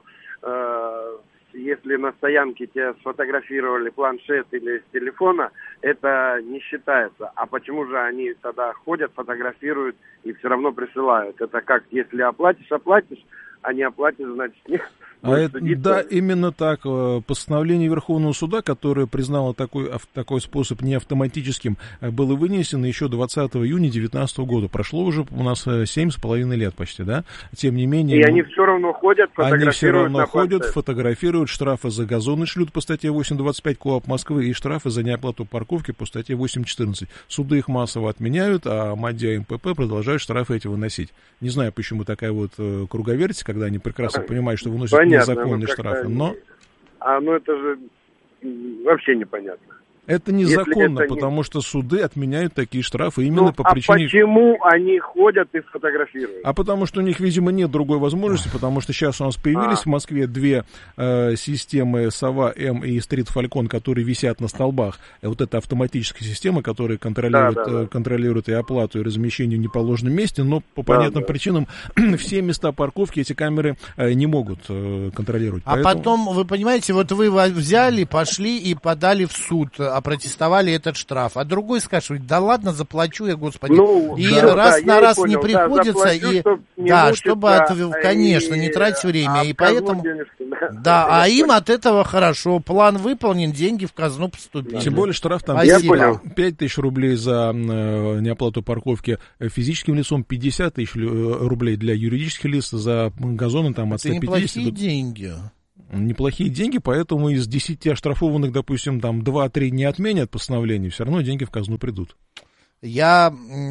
если на стоянке тебя сфотографировали планшет или с телефона, это не считается. А почему же они тогда ходят, фотографируют и все равно присылают? Это как, если оплатишь, а не оплатишь, значит нет.
Да, именно так. Постановление Верховного суда, которое признало такой способ не автоматическим, было вынесено еще 20 июня 2019 года. Прошло уже у нас 7,5 лет почти, да? Тем не менее...
И они все равно ходят, фотографируют.
Они все равно ходят,
планшет.
Фотографируют, штрафы за газоны шлют по статье 8.25 КоАП Москвы и штрафы за неоплату парковки по статье 8.14. Суды их массово отменяют, а МАДИ и МПП продолжают штрафы эти выносить. Не знаю, почему такая вот круговерть, когда они прекрасно понимают, что выносят незаконные штрафы, но...
это же вообще непонятно.
Это незаконно, потому что суды отменяют такие штрафы именно по причине...
почему они ходят и фотографируют?
А потому что у них, видимо, нет другой возможности, потому что сейчас у нас появились в Москве две системы СОВА-М и Стрит Фалькон, которые висят на столбах. Вот эта автоматическая система, которая контролирует и оплату, и размещение в неположенном месте, но по понятным причинам все места парковки эти камеры не могут контролировать.
А потом, вы понимаете, вот вы взяли, пошли и подали в суд, опротестовали этот штраф, а другой скажет, да ладно, заплачу я, господи. Раз на раз не приходится, чтобы, конечно, не тратить время, и поэтому... а им от этого хорошо, план выполнен, деньги в казну поступили.
Тем более штраф там 5 тысяч рублей за неоплату парковки физическим лицом, 50 тысяч рублей для юридических лиц, за газоны там от 150.
Это неплохие деньги.
Неплохие деньги, поэтому из 10 оштрафованных, допустим, там 2-3 не отменят постановление, все равно деньги в казну придут.
Я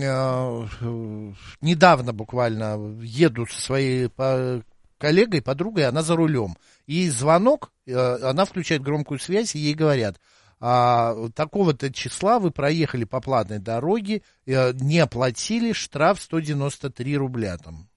недавно буквально еду со своей коллегой, подругой, она за рулем. И звонок, она включает громкую связь, и ей говорят, такого-то числа вы проехали по платной дороге, не оплатили, штраф 193 рубля там.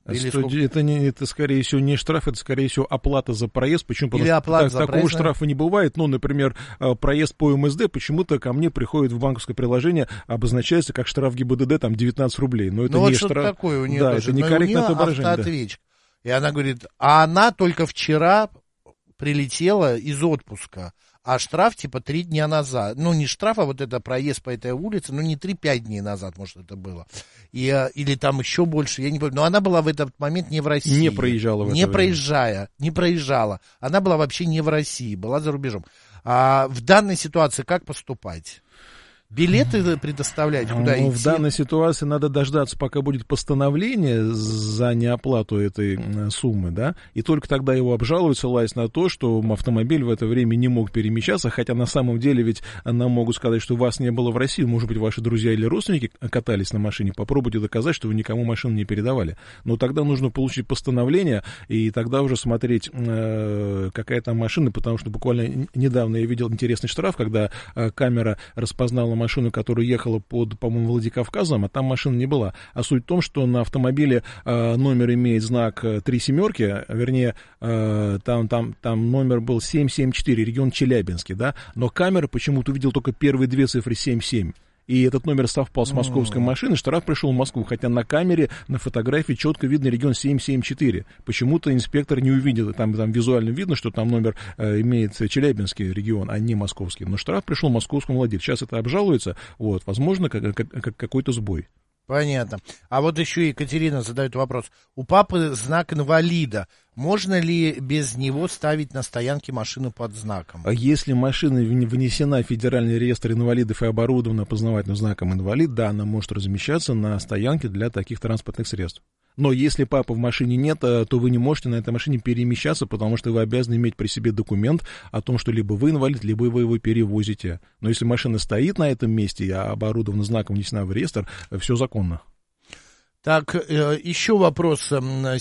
Это, скорее всего, не штраф, это, скорее всего, оплата за проезд. Почему? Потому что такого штрафа не бывает. Ну, например, проезд по МСД почему-то ко мне приходит в банковское приложение, обозначается как штраф ГИБДД, там, 19 рублей. Но это не штраф.
Что-то такое у нее
да,
тоже.
Это некорректное отображение.
Автоответчик. И она говорит, а она только вчера прилетела из отпуска, а штраф типа 3 дня назад. Ну, не штраф, а вот это проезд по этой улице, ну, не 3-5 дней назад, может, это было. Или там еще больше, я не помню. Но она была в этот момент не в России.
Не проезжала в это время.
Не проезжала. Она была вообще не в России, была за рубежом. А в данной ситуации как поступать? Билеты предоставлять, куда идти?
В данной ситуации надо дождаться, пока будет постановление за неоплату этой суммы, да, и только тогда его обжаловать, ссылаясь на то, что автомобиль в это время не мог перемещаться, хотя на самом деле ведь нам могут сказать, что вас не было в России, может быть, ваши друзья или родственники катались на машине, попробуйте доказать, что вы никому машину не передавали. Но тогда нужно получить постановление, и тогда уже смотреть, какая там машина, потому что буквально недавно я видел интересный штраф, когда камера распознала машину, которая ехала под, по-моему, Владикавказом, а там машина не была. А суть в том, что на автомобиле номер имеет знак 3 семерки, вернее, там номер был 774, регион Челябинский, да, но камера почему-то увидела только первые 2 цифры 77. И этот номер совпал с московской машиной, штраф пришел в Москву, хотя на камере, на фотографии четко видно регион 774. Почему-то инспектор не увидел, там визуально видно, что там номер имеет Челябинский регион, а не московский. Но штраф пришел московскому владельцу. Сейчас это обжалуется, вот, возможно, какой-то сбой.
Понятно. А вот еще Екатерина задает вопрос. У папы знак инвалида. Можно ли без него ставить на стоянке машину под знаком?
Если машина внесена в Федеральный реестр инвалидов и оборудована опознавательным знаком инвалид, да, она может размещаться на стоянке для таких транспортных средств. Но если папы в машине нет, то вы не можете на этой машине перемещаться, потому что вы обязаны иметь при себе документ о том, что либо вы инвалид, либо вы его перевозите. Но если машина стоит на этом месте и оборудована знаком, внесена в реестр, все законно.
Так, еще вопрос.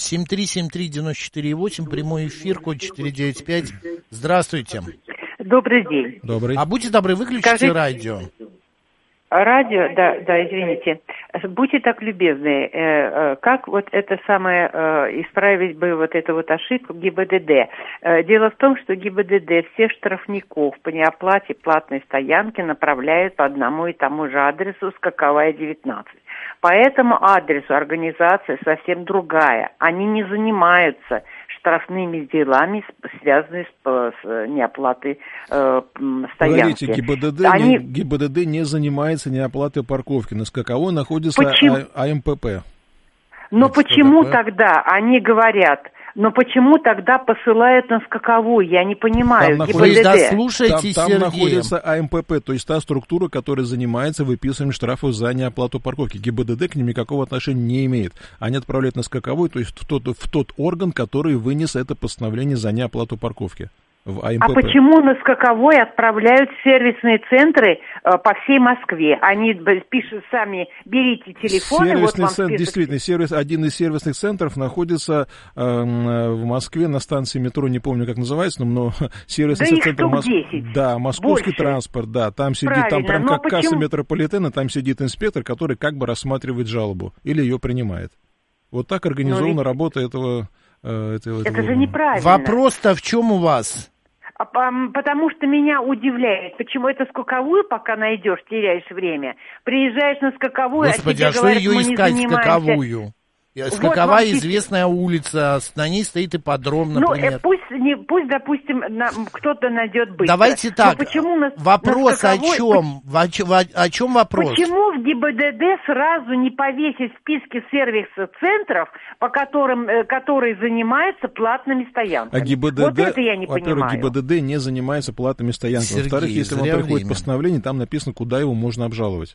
7373948, прямой эфир, код 495. Здравствуйте.
Добрый день.
Добрый.
А будьте добры, выключите радио.
Радио, да, извините. Будьте так любезны, как вот это самое, исправить бы вот эту вот ошибку ГИБДД? Дело в том, что ГИБДД всех штрафников по неоплате платной стоянки направляет по одному и тому же адресу Скаковая, 19. По этому адресу организация совсем другая. Они не занимаются штрафными делами, связанными с неоплатой стоянки.
Погодите, ГИБДД не занимается неоплатой парковки. На Скаковой находится АМПП.
Но почему тогда они говорят... Но почему тогда посылают на Скаковую? Я не понимаю.
Там находится АМПП, то есть та структура, которая занимается выписыванием штрафов за неоплату парковки. ГИБДД к ним никакого отношения не имеет. Они отправляют на Скаковую, то есть в тот орган, который вынес это постановление за неоплату парковки. в АМПП.
А почему на скаковой отправляют сервисные центры по всей Москве? Они пишут сами, берите телефоны,
сервисный
вот вам
центр,
список.
действительно, один из сервисных центров находится в Москве на станции метро, не помню, как называется, но сервисный центр Московский
больше.
Транспорт, да, там сидит,
Правильно,
там прям как
почему?
касса метрополитена, там сидит инспектор, который как бы рассматривает жалобу или ее принимает. Вот так организована работа этого.
Это же неправильно.
Вопрос-то в чем у вас?
Потому что меня удивляет, почему это скаковую, пока найдешь, теряешь время. Приезжаешь на скаковую,
Господи,
а тебе говорят,
что ее
мы не
искать
занимаемся.
скаковую? Скаковая
вот
известная улица, на ней стоит ипподром, например.
Пусть, допустим, кто-то найдет быстро.
Давайте так,
почему
вопрос
на скаковой,
о чем вопрос?
Почему в ГИБДД сразу не повесить списки сервис-центров, которые занимаются платными стоянками?
А ГИБДД,
вот это я не
во-первых,
понимаю.
ГИБДД не занимается платными стоянками.
Сергей,
во-вторых, если вам приходит постановление, там написано, куда его можно обжаловать.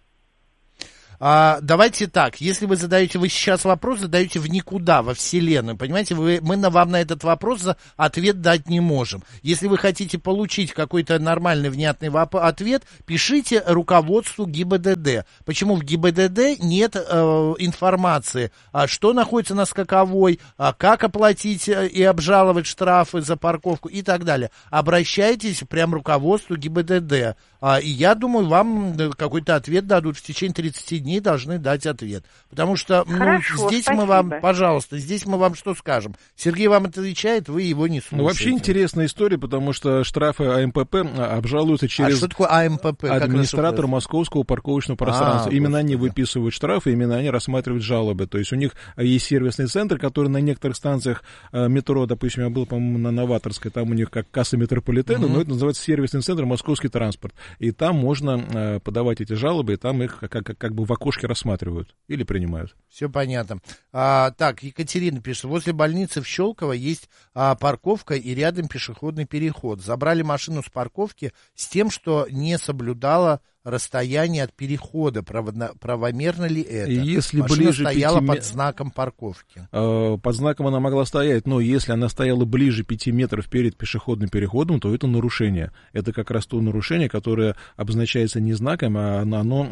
Давайте так, если вы сейчас вопрос задаете в никуда, во Вселенную, понимаете, мы вам на этот вопрос ответ дать не можем. Если вы хотите получить какой-то нормальный, внятный ответ, пишите руководству ГИБДД. Почему в ГИБДД нет информации, что находится на скаковой, как оплатить и обжаловать штрафы за парковку и так далее. Обращайтесь прям к руководству ГИБДД. И я думаю, вам какой-то ответ дадут в течение 30 дней, должны дать ответ. Потому что здесь
спасибо.
мы вам, пожалуйста, здесь мы вам что скажем? Сергей вам отвечает, вы его не слушаете.
Вообще интересная история, потому что штрафы АМПП обжалуются через
что такое АМПП?
администратор Московского парковочного пространства. Именно они выписывают штрафы, именно они рассматривают жалобы. То есть у них есть сервисный центр, который на некоторых станциях метро, допустим, я был, по-моему, на Новаторской, там у них как касса метрополитена, но это называется сервисный центр Московский транспорт. И там можно подавать эти жалобы, и там их как бы в окошке рассматривают или принимают.
Все понятно. Так, Екатерина пишет, возле больницы в Щелково есть парковка и рядом пешеходный переход. Забрали машину с парковки с тем, что не соблюдала расстояние от перехода. Правомерно ли это?
Если
машина
ближе
стояла под знаком парковки.
Под знаком она могла стоять, но если она стояла ближе 5 метров перед пешеходным переходом, то это нарушение. Это как раз то нарушение, которое обозначается не знаком, а оно...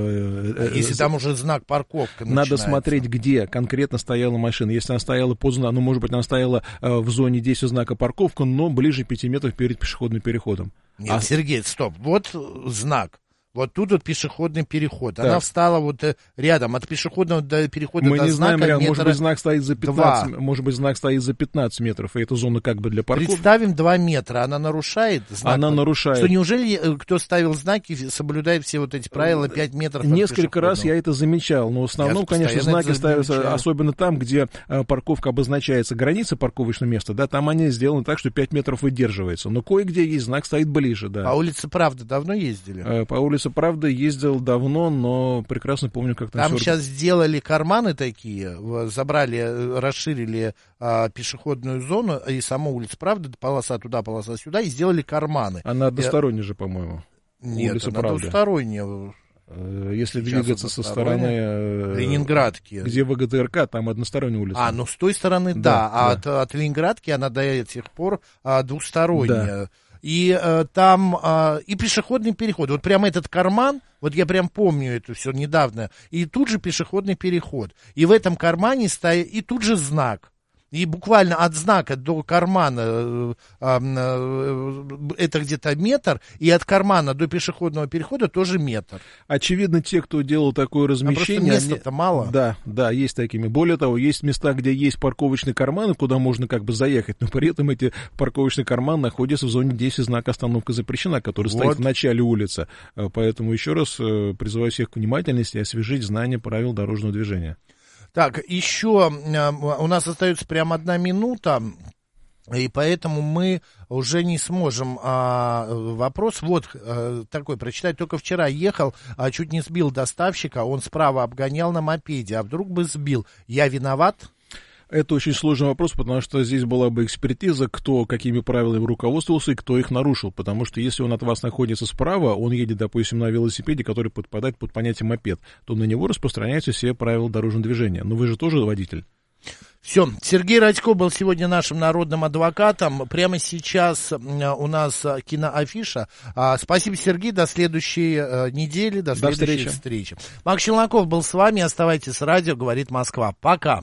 Если там уже знак парковка начинается.
Надо смотреть, где конкретно стояла машина. Если она стояла под знаком, ну, может быть, она стояла в зоне действия знака парковка, но ближе 5 метров перед пешеходным переходом.
Нет, Сергей, стоп, вот знак. Вот тут вот пешеходный переход.
Так.
Она встала вот рядом от пешеходного до перехода
Мы
до
не
знака.
знаем, может быть, знак стоит за 15,
2.
может быть, знак стоит за 15 метров, и эта зона как бы для парковки.
Представим 2 метра. Она нарушает знак?
Она нарушает.
Что неужели кто ставил знаки, соблюдает все вот эти правила 5 метров от
Несколько раз я это замечал, но в основном, конечно, знаки ставятся, особенно там, где парковка обозначается, граница парковочного места, да, там они сделаны так, что 5 метров выдерживается. Но кое-где есть знак, стоит ближе, да.
По улице Правды давно ездили?
По улице Правды ездил давно, но прекрасно помню, как там...
Там сейчас сделали карманы такие, забрали, расширили пешеходную зону, и саму улицу Правды, полоса туда, полоса сюда, и сделали карманы.
Она односторонняя же, по-моему.
Нет,
улица
она
Правды.
Двусторонняя.
Если двигаться со стороны
Ленинградки,
где ВГТРК, там односторонняя улица.
Ну с той стороны, да. От Ленинградки она до этих пор двусторонняя. Да. И там и пешеходный переход. Вот прям этот карман, вот я прям помню это все недавно. И тут же пешеходный переход. И в этом кармане стоит, и тут же знак. И буквально от знака до кармана это где-то метр, и от кармана до пешеходного перехода тоже метр.
Очевидно, те, кто делал такое размещение...
Просто места-то мало.
Да, есть такими. Более того, есть места, где есть парковочные карманы, куда можно как бы заехать, но при этом эти парковочные карманы находятся в зоне действия знака «Остановка запрещена», который стоит в начале улицы. Поэтому еще раз призываю всех к внимательности и освежить знания правил дорожного движения.
Так, еще у нас остается прямо 1 минута, и поэтому мы уже не сможем вопрос вот такой прочитать. Только вчера ехал, чуть не сбил доставщика, он справа обгонял на мопеде, а вдруг бы сбил. Я виноват?
Это очень сложный вопрос, потому что здесь была бы экспертиза, кто какими правилами руководствовался и кто их нарушил. Потому что если он от вас находится справа, он едет, допустим, на велосипеде, который подпадает под понятие мопед, то на него распространяются все правила дорожного движения. Но вы же тоже водитель.
Все, Сергей Радько был сегодня нашим народным адвокатом. Прямо сейчас у нас киноафиша. Спасибо, Сергей, до следующей недели, до следующей встречи. Макс Челноков был с вами, оставайтесь с радио, говорит Москва. Пока.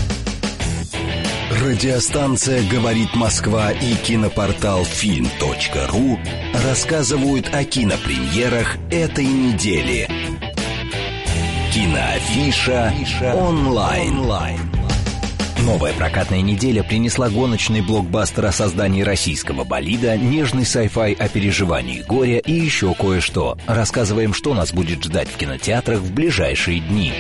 Радиостанция «Говорит Москва» и кинопортал film.ru рассказывают о кинопремьерах этой недели. Киноафиша онлайн. Новая прокатная неделя принесла гоночный блокбастер о создании российского болида, нежный sci-fi о переживании горя и еще кое-что. Рассказываем, что нас будет ждать в кинотеатрах в ближайшие дни.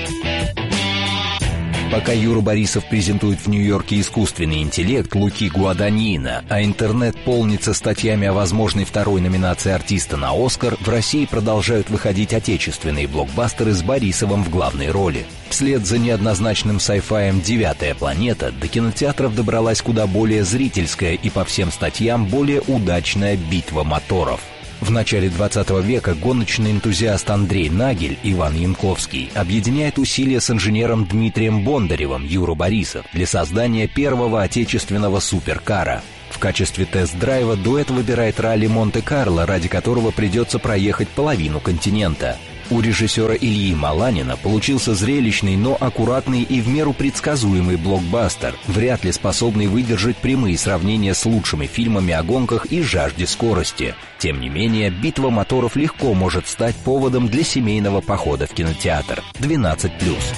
Пока Юра Борисов презентует в Нью-Йорке искусственный интеллект Луки Гуаданьина, а интернет полнится статьями о возможной второй номинации артиста на «Оскар», в России продолжают выходить отечественные блокбастеры с Борисовым в главной роли. Вслед за неоднозначным sci-фием «Девятая планета» до кинотеатров добралась куда более зрительская и по всем статьям более удачная «Битва моторов». В начале 20 века гоночный энтузиаст Андрей Нагель, Иван Янковский, объединяет усилия с инженером Дмитрием Бондаревым, Юра Борисов, для создания первого отечественного суперкара. В качестве тест-драйва дуэт выбирает ралли Монте-Карло, ради которого придется проехать половину континента. У режиссера Ильи Маланина получился зрелищный, но аккуратный и в меру предсказуемый блокбастер, вряд ли способный выдержать прямые сравнения с лучшими фильмами о гонках и жажде скорости. Тем не менее, «Битва моторов» легко может стать поводом для семейного похода в кинотеатр. 12+.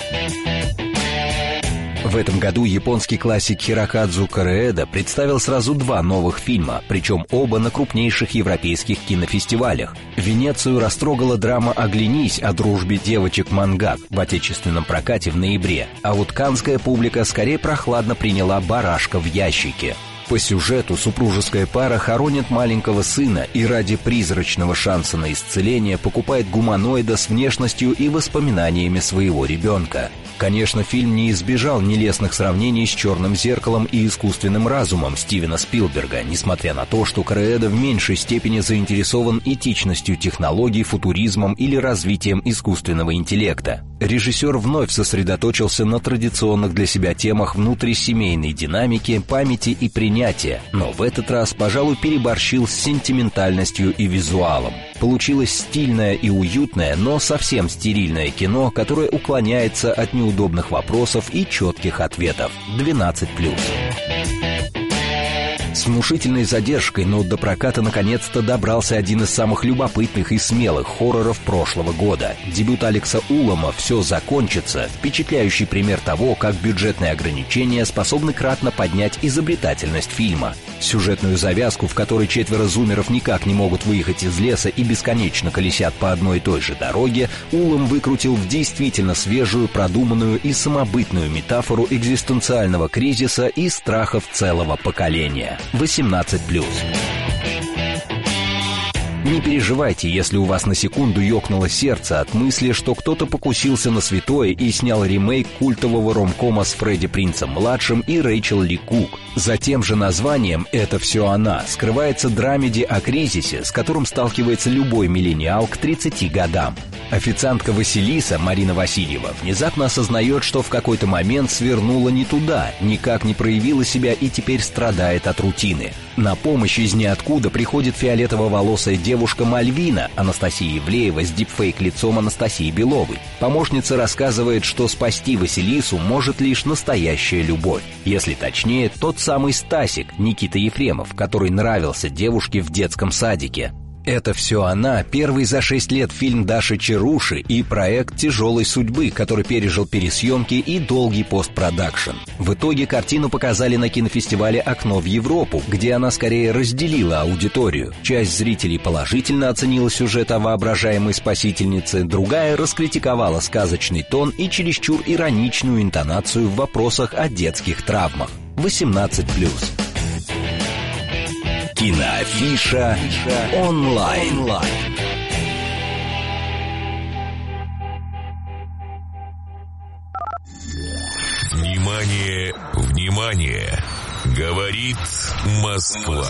В этом году японский классик Хирокадзу Кореэда представил сразу 2 новых фильма, причем оба на крупнейших европейских кинофестивалях. Венецию растрогала драма «Оглянись» о дружбе девочек-мангак в отечественном прокате в ноябре, а вот каннская публика скорее прохладно приняла «Барашка в ящике». По сюжету супружеская пара хоронит маленького сына и ради призрачного шанса на исцеление покупает гуманоида с внешностью и воспоминаниями своего ребенка. Конечно, фильм не избежал нелестных сравнений с «Черным зеркалом» и «Искусственным разумом» Стивена Спилберга, несмотря на то, что Кореэда в меньшей степени заинтересован этичностью технологий, футуризмом или развитием искусственного интеллекта. Режиссер вновь сосредоточился на традиционных для себя темах внутрисемейной динамики, памяти и принятия, но в этот раз, пожалуй, переборщил с сентиментальностью и визуалом. Получилось стильное и уютное, но совсем стерильное кино, которое уклоняется от неудобных вопросов и четких ответов. 12+. С внушительной задержкой, но до проката наконец-то добрался один из самых любопытных и смелых хорроров прошлого года. Дебют Алекса Улома «Все закончится» — впечатляющий пример того, как бюджетные ограничения способны кратно поднять изобретательность фильма. Сюжетную завязку, в которой 4 зумеров никак не могут выехать из леса и бесконечно колесят по одной и той же дороге, Улом выкрутил в действительно свежую, продуманную и самобытную метафору экзистенциального кризиса и страхов целого поколения. 18+. Не переживайте, если у вас на секунду ёкнуло сердце от мысли, что кто-то покусился на святое и снял ремейк культового ромкома с Фредди Принцем-младшим и Рэйчел Ли Кук. За тем же названием «Это все она» скрывается драмеди о кризисе, с которым сталкивается любой миллениал к 30 годам. Официантка Василиса, Марина Васильева, внезапно осознает, что в какой-то момент свернула не туда, никак не проявила себя и теперь страдает от рутины. На помощь из ниоткуда приходит фиолетово-волосая девушка Мальвина, Анастасия Ивлеева с дипфейк-лицом Анастасии Беловой. Помощница рассказывает, что спасти Василису может лишь настоящая любовь. Если точнее, тот самый Стасик, Никита Ефремов, который нравился девушке в детском садике. «Это все она» — первый за 6 лет фильм Даши Чаруши и проект «Тяжелой судьбы», который пережил пересъемки и долгий постпродакшн. В итоге картину показали на кинофестивале «Окно в Европу», где она скорее разделила аудиторию. Часть зрителей положительно оценила сюжет о воображаемой спасительнице, другая раскритиковала сказочный тон и чересчур ироничную интонацию в вопросах о детских травмах. 18+. Киноафиша онлайн.
Внимание, внимание! Говорит Москва.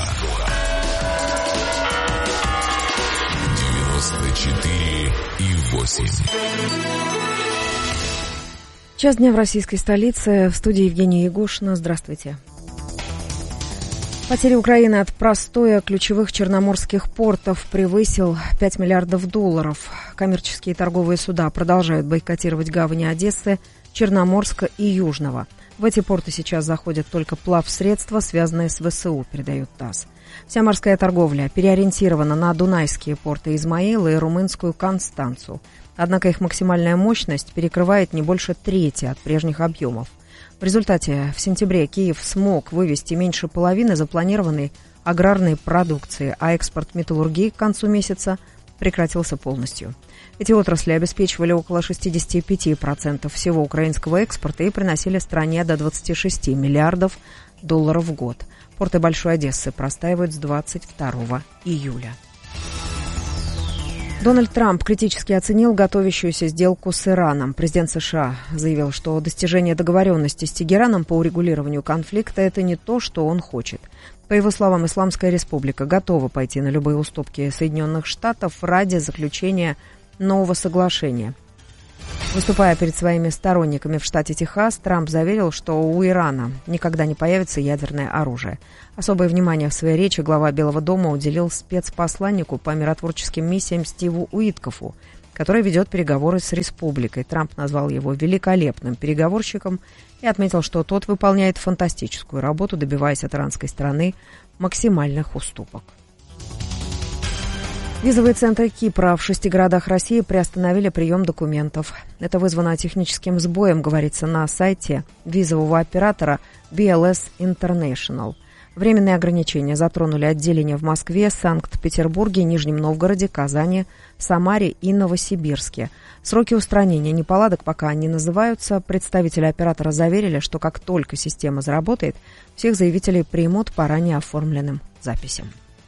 94,8.
Час дня в российской столице. В студии Евгения Ягушина. Здравствуйте. Потери Украины от простоя ключевых черноморских портов превысил $5 миллиардов. Коммерческие торговые суда продолжают бойкотировать гавани Одессы, Черноморска и Южного. В эти порты сейчас заходят только плавсредства, связанные с ВСУ, передает ТАСС. Вся морская торговля переориентирована на дунайские порты Измаила и румынскую Констанцу. Однако их максимальная мощность перекрывает не больше трети от прежних объемов. В результате в сентябре Киев смог вывести меньше половины запланированной аграрной продукции, а экспорт металлургии к концу месяца прекратился полностью. Эти отрасли обеспечивали около 65% всего украинского экспорта и приносили стране до $26 миллиардов в год. Порты Большой Одессы простаивают с 22 июля. Дональд Трамп критически оценил готовящуюся сделку с Ираном. Президент США заявил, что достижение договоренности с Тегераном по урегулированию конфликта – это не то, что он хочет. По его словам, Исламская Республика готова пойти на любые уступки Соединенных Штатов ради заключения нового соглашения. Выступая перед своими сторонниками в штате Техас, Трамп заверил, что у Ирана никогда не появится ядерное оружие. Особое внимание в своей речи глава Белого дома уделил спецпосланнику по миротворческим миссиям Стиву Уиткофу, который ведет переговоры с республикой. Трамп назвал его великолепным переговорщиком и отметил, что тот выполняет фантастическую работу, добиваясь от иранской стороны максимальных уступок. Визовые центры Кипра в 6 городах России приостановили прием документов. Это вызвано техническим сбоем, говорится на сайте визового оператора BLS International. Временные ограничения затронули отделения в Москве, Санкт-Петербурге, Нижнем Новгороде, Казани, Самаре и Новосибирске. Сроки устранения неполадок пока не называются. Представители оператора заверили, что как только система заработает, всех заявителей примут по ранее оформленным записям.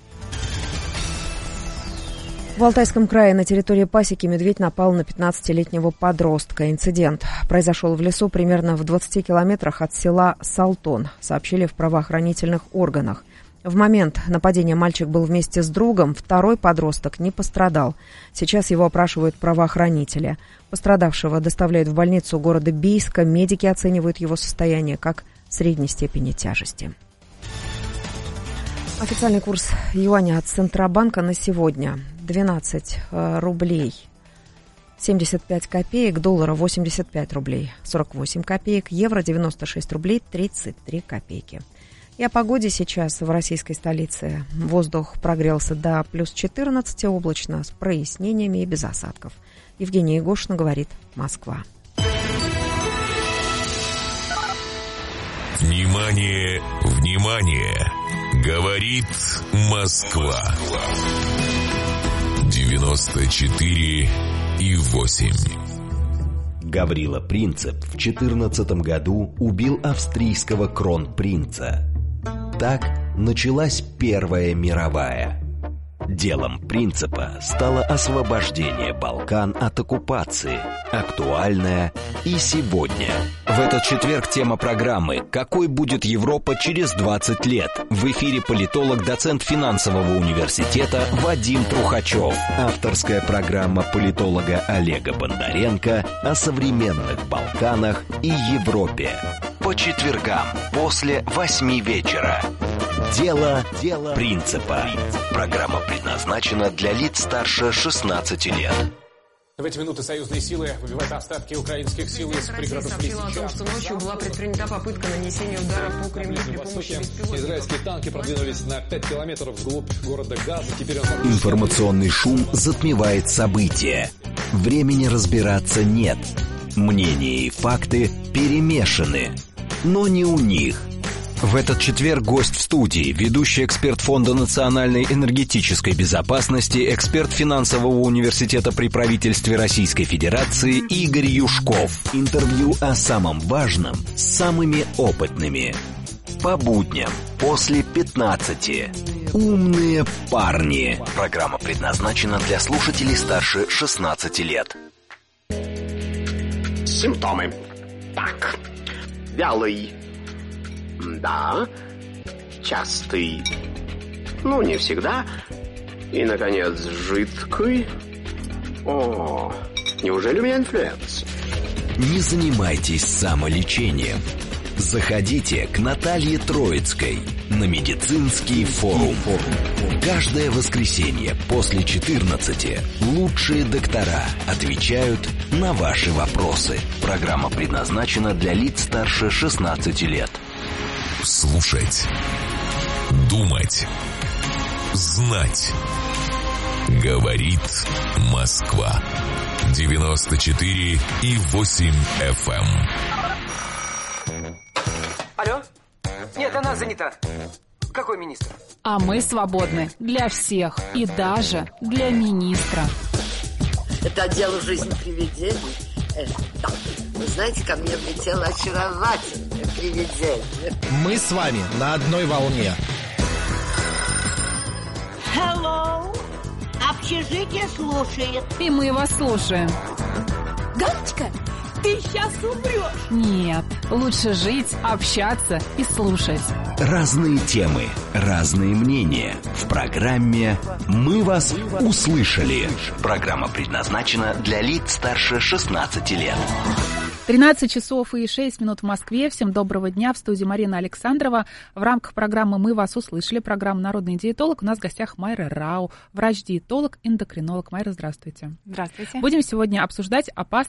В Алтайском крае на территории пасеки медведь напал на 15-летнего подростка. Инцидент произошел в лесу примерно в 20 километрах от села Салтон, сообщили в правоохранительных органах. В момент нападения мальчик был вместе с другом, второй подросток не пострадал. Сейчас его опрашивают правоохранители. Пострадавшего доставляют в больницу города Бийска. Медики оценивают его состояние как средней степени тяжести. Официальный курс юаня от Центробанка на сегодня 12 рублей 75 копеек, доллара 85 рублей 48 копеек, евро 96 рублей 33 копейки. И о погоде сейчас в российской столице. Воздух прогрелся до плюс 14, облачно, с прояснениями и без осадков. Евгения Ягушина говорит, Москва.
Внимание, внимание! Говорит Москва. 94,8.
Гаврила Принцип в 2014 году убил австрийского кронпринца. Так началась Первая мировая. Делом Принципа стало освобождение Балкан от оккупации, актуальное и сегодня. В этот четверг тема программы «Какой будет Европа через 20 лет?» В эфире политолог, доцент финансового университета Вадим Трухачев. Авторская программа политолога Олега Бондаренко о современных Балканах и Европе. По четвергам после 8 вечера. Дело Принципа. Программа предназначена для лиц старше 16 лет.
В эти минуты союзные силы выбивают остатки украинских сил из пригородов Лисичанска.
О том, что ночью была предпринята попытка нанесения удара по Кремлю при помощи беспилотников.
Израильские танки продвинулись на 5 километров вглубь города Газа. Теперь
Информационный шум затмевает события. Времени разбираться нет. Мнения и факты перемешаны. Но не у них. В этот четверг гость в студии, ведущий эксперт Фонда национальной энергетической безопасности, эксперт финансового университета при правительстве Российской Федерации Игорь Юшков. Интервью о самом важном с самыми опытными. По будням после 15. Умные парни. Программа предназначена для слушателей старше 16 лет.
Симптомы. Так. Вялый. Да. Частый. Ну, не всегда. И, наконец, жидкий. О, неужели у меня инфлюенс?
Не занимайтесь самолечением. Заходите к Наталье Троицкой на медицинский форум. Каждое воскресенье после 14 лучшие доктора отвечают на ваши вопросы. Программа предназначена для лиц старше 16 лет.
Слушать, думать, знать. Говорит Москва. 94,8 FM.
Алло? Нет, она занята. Какой министр?
А мы свободны для всех и даже для министра.
Это отдел «Жизнь привидений». Да. Вы знаете, ко мне влетело очаровательное привидение.
Мы с вами на одной волне.
Hello. Общежитие слушает.
И мы вас слушаем.
Галочка, ты сейчас умрешь.
Нет, лучше жить, общаться и слушать.
Разные темы, разные мнения. В программе «Мы вас услышали». Программа предназначена для лиц старше 16 лет.
13 часов и 6 минут в Москве. Всем доброго дня. В студии Марина Александрова. В рамках программы «Мы вас услышали», программа «Народный диетолог». У нас в гостях Майра Рау, врач-диетолог, эндокринолог. Майра, здравствуйте.
Здравствуйте.
Будем сегодня обсуждать опасность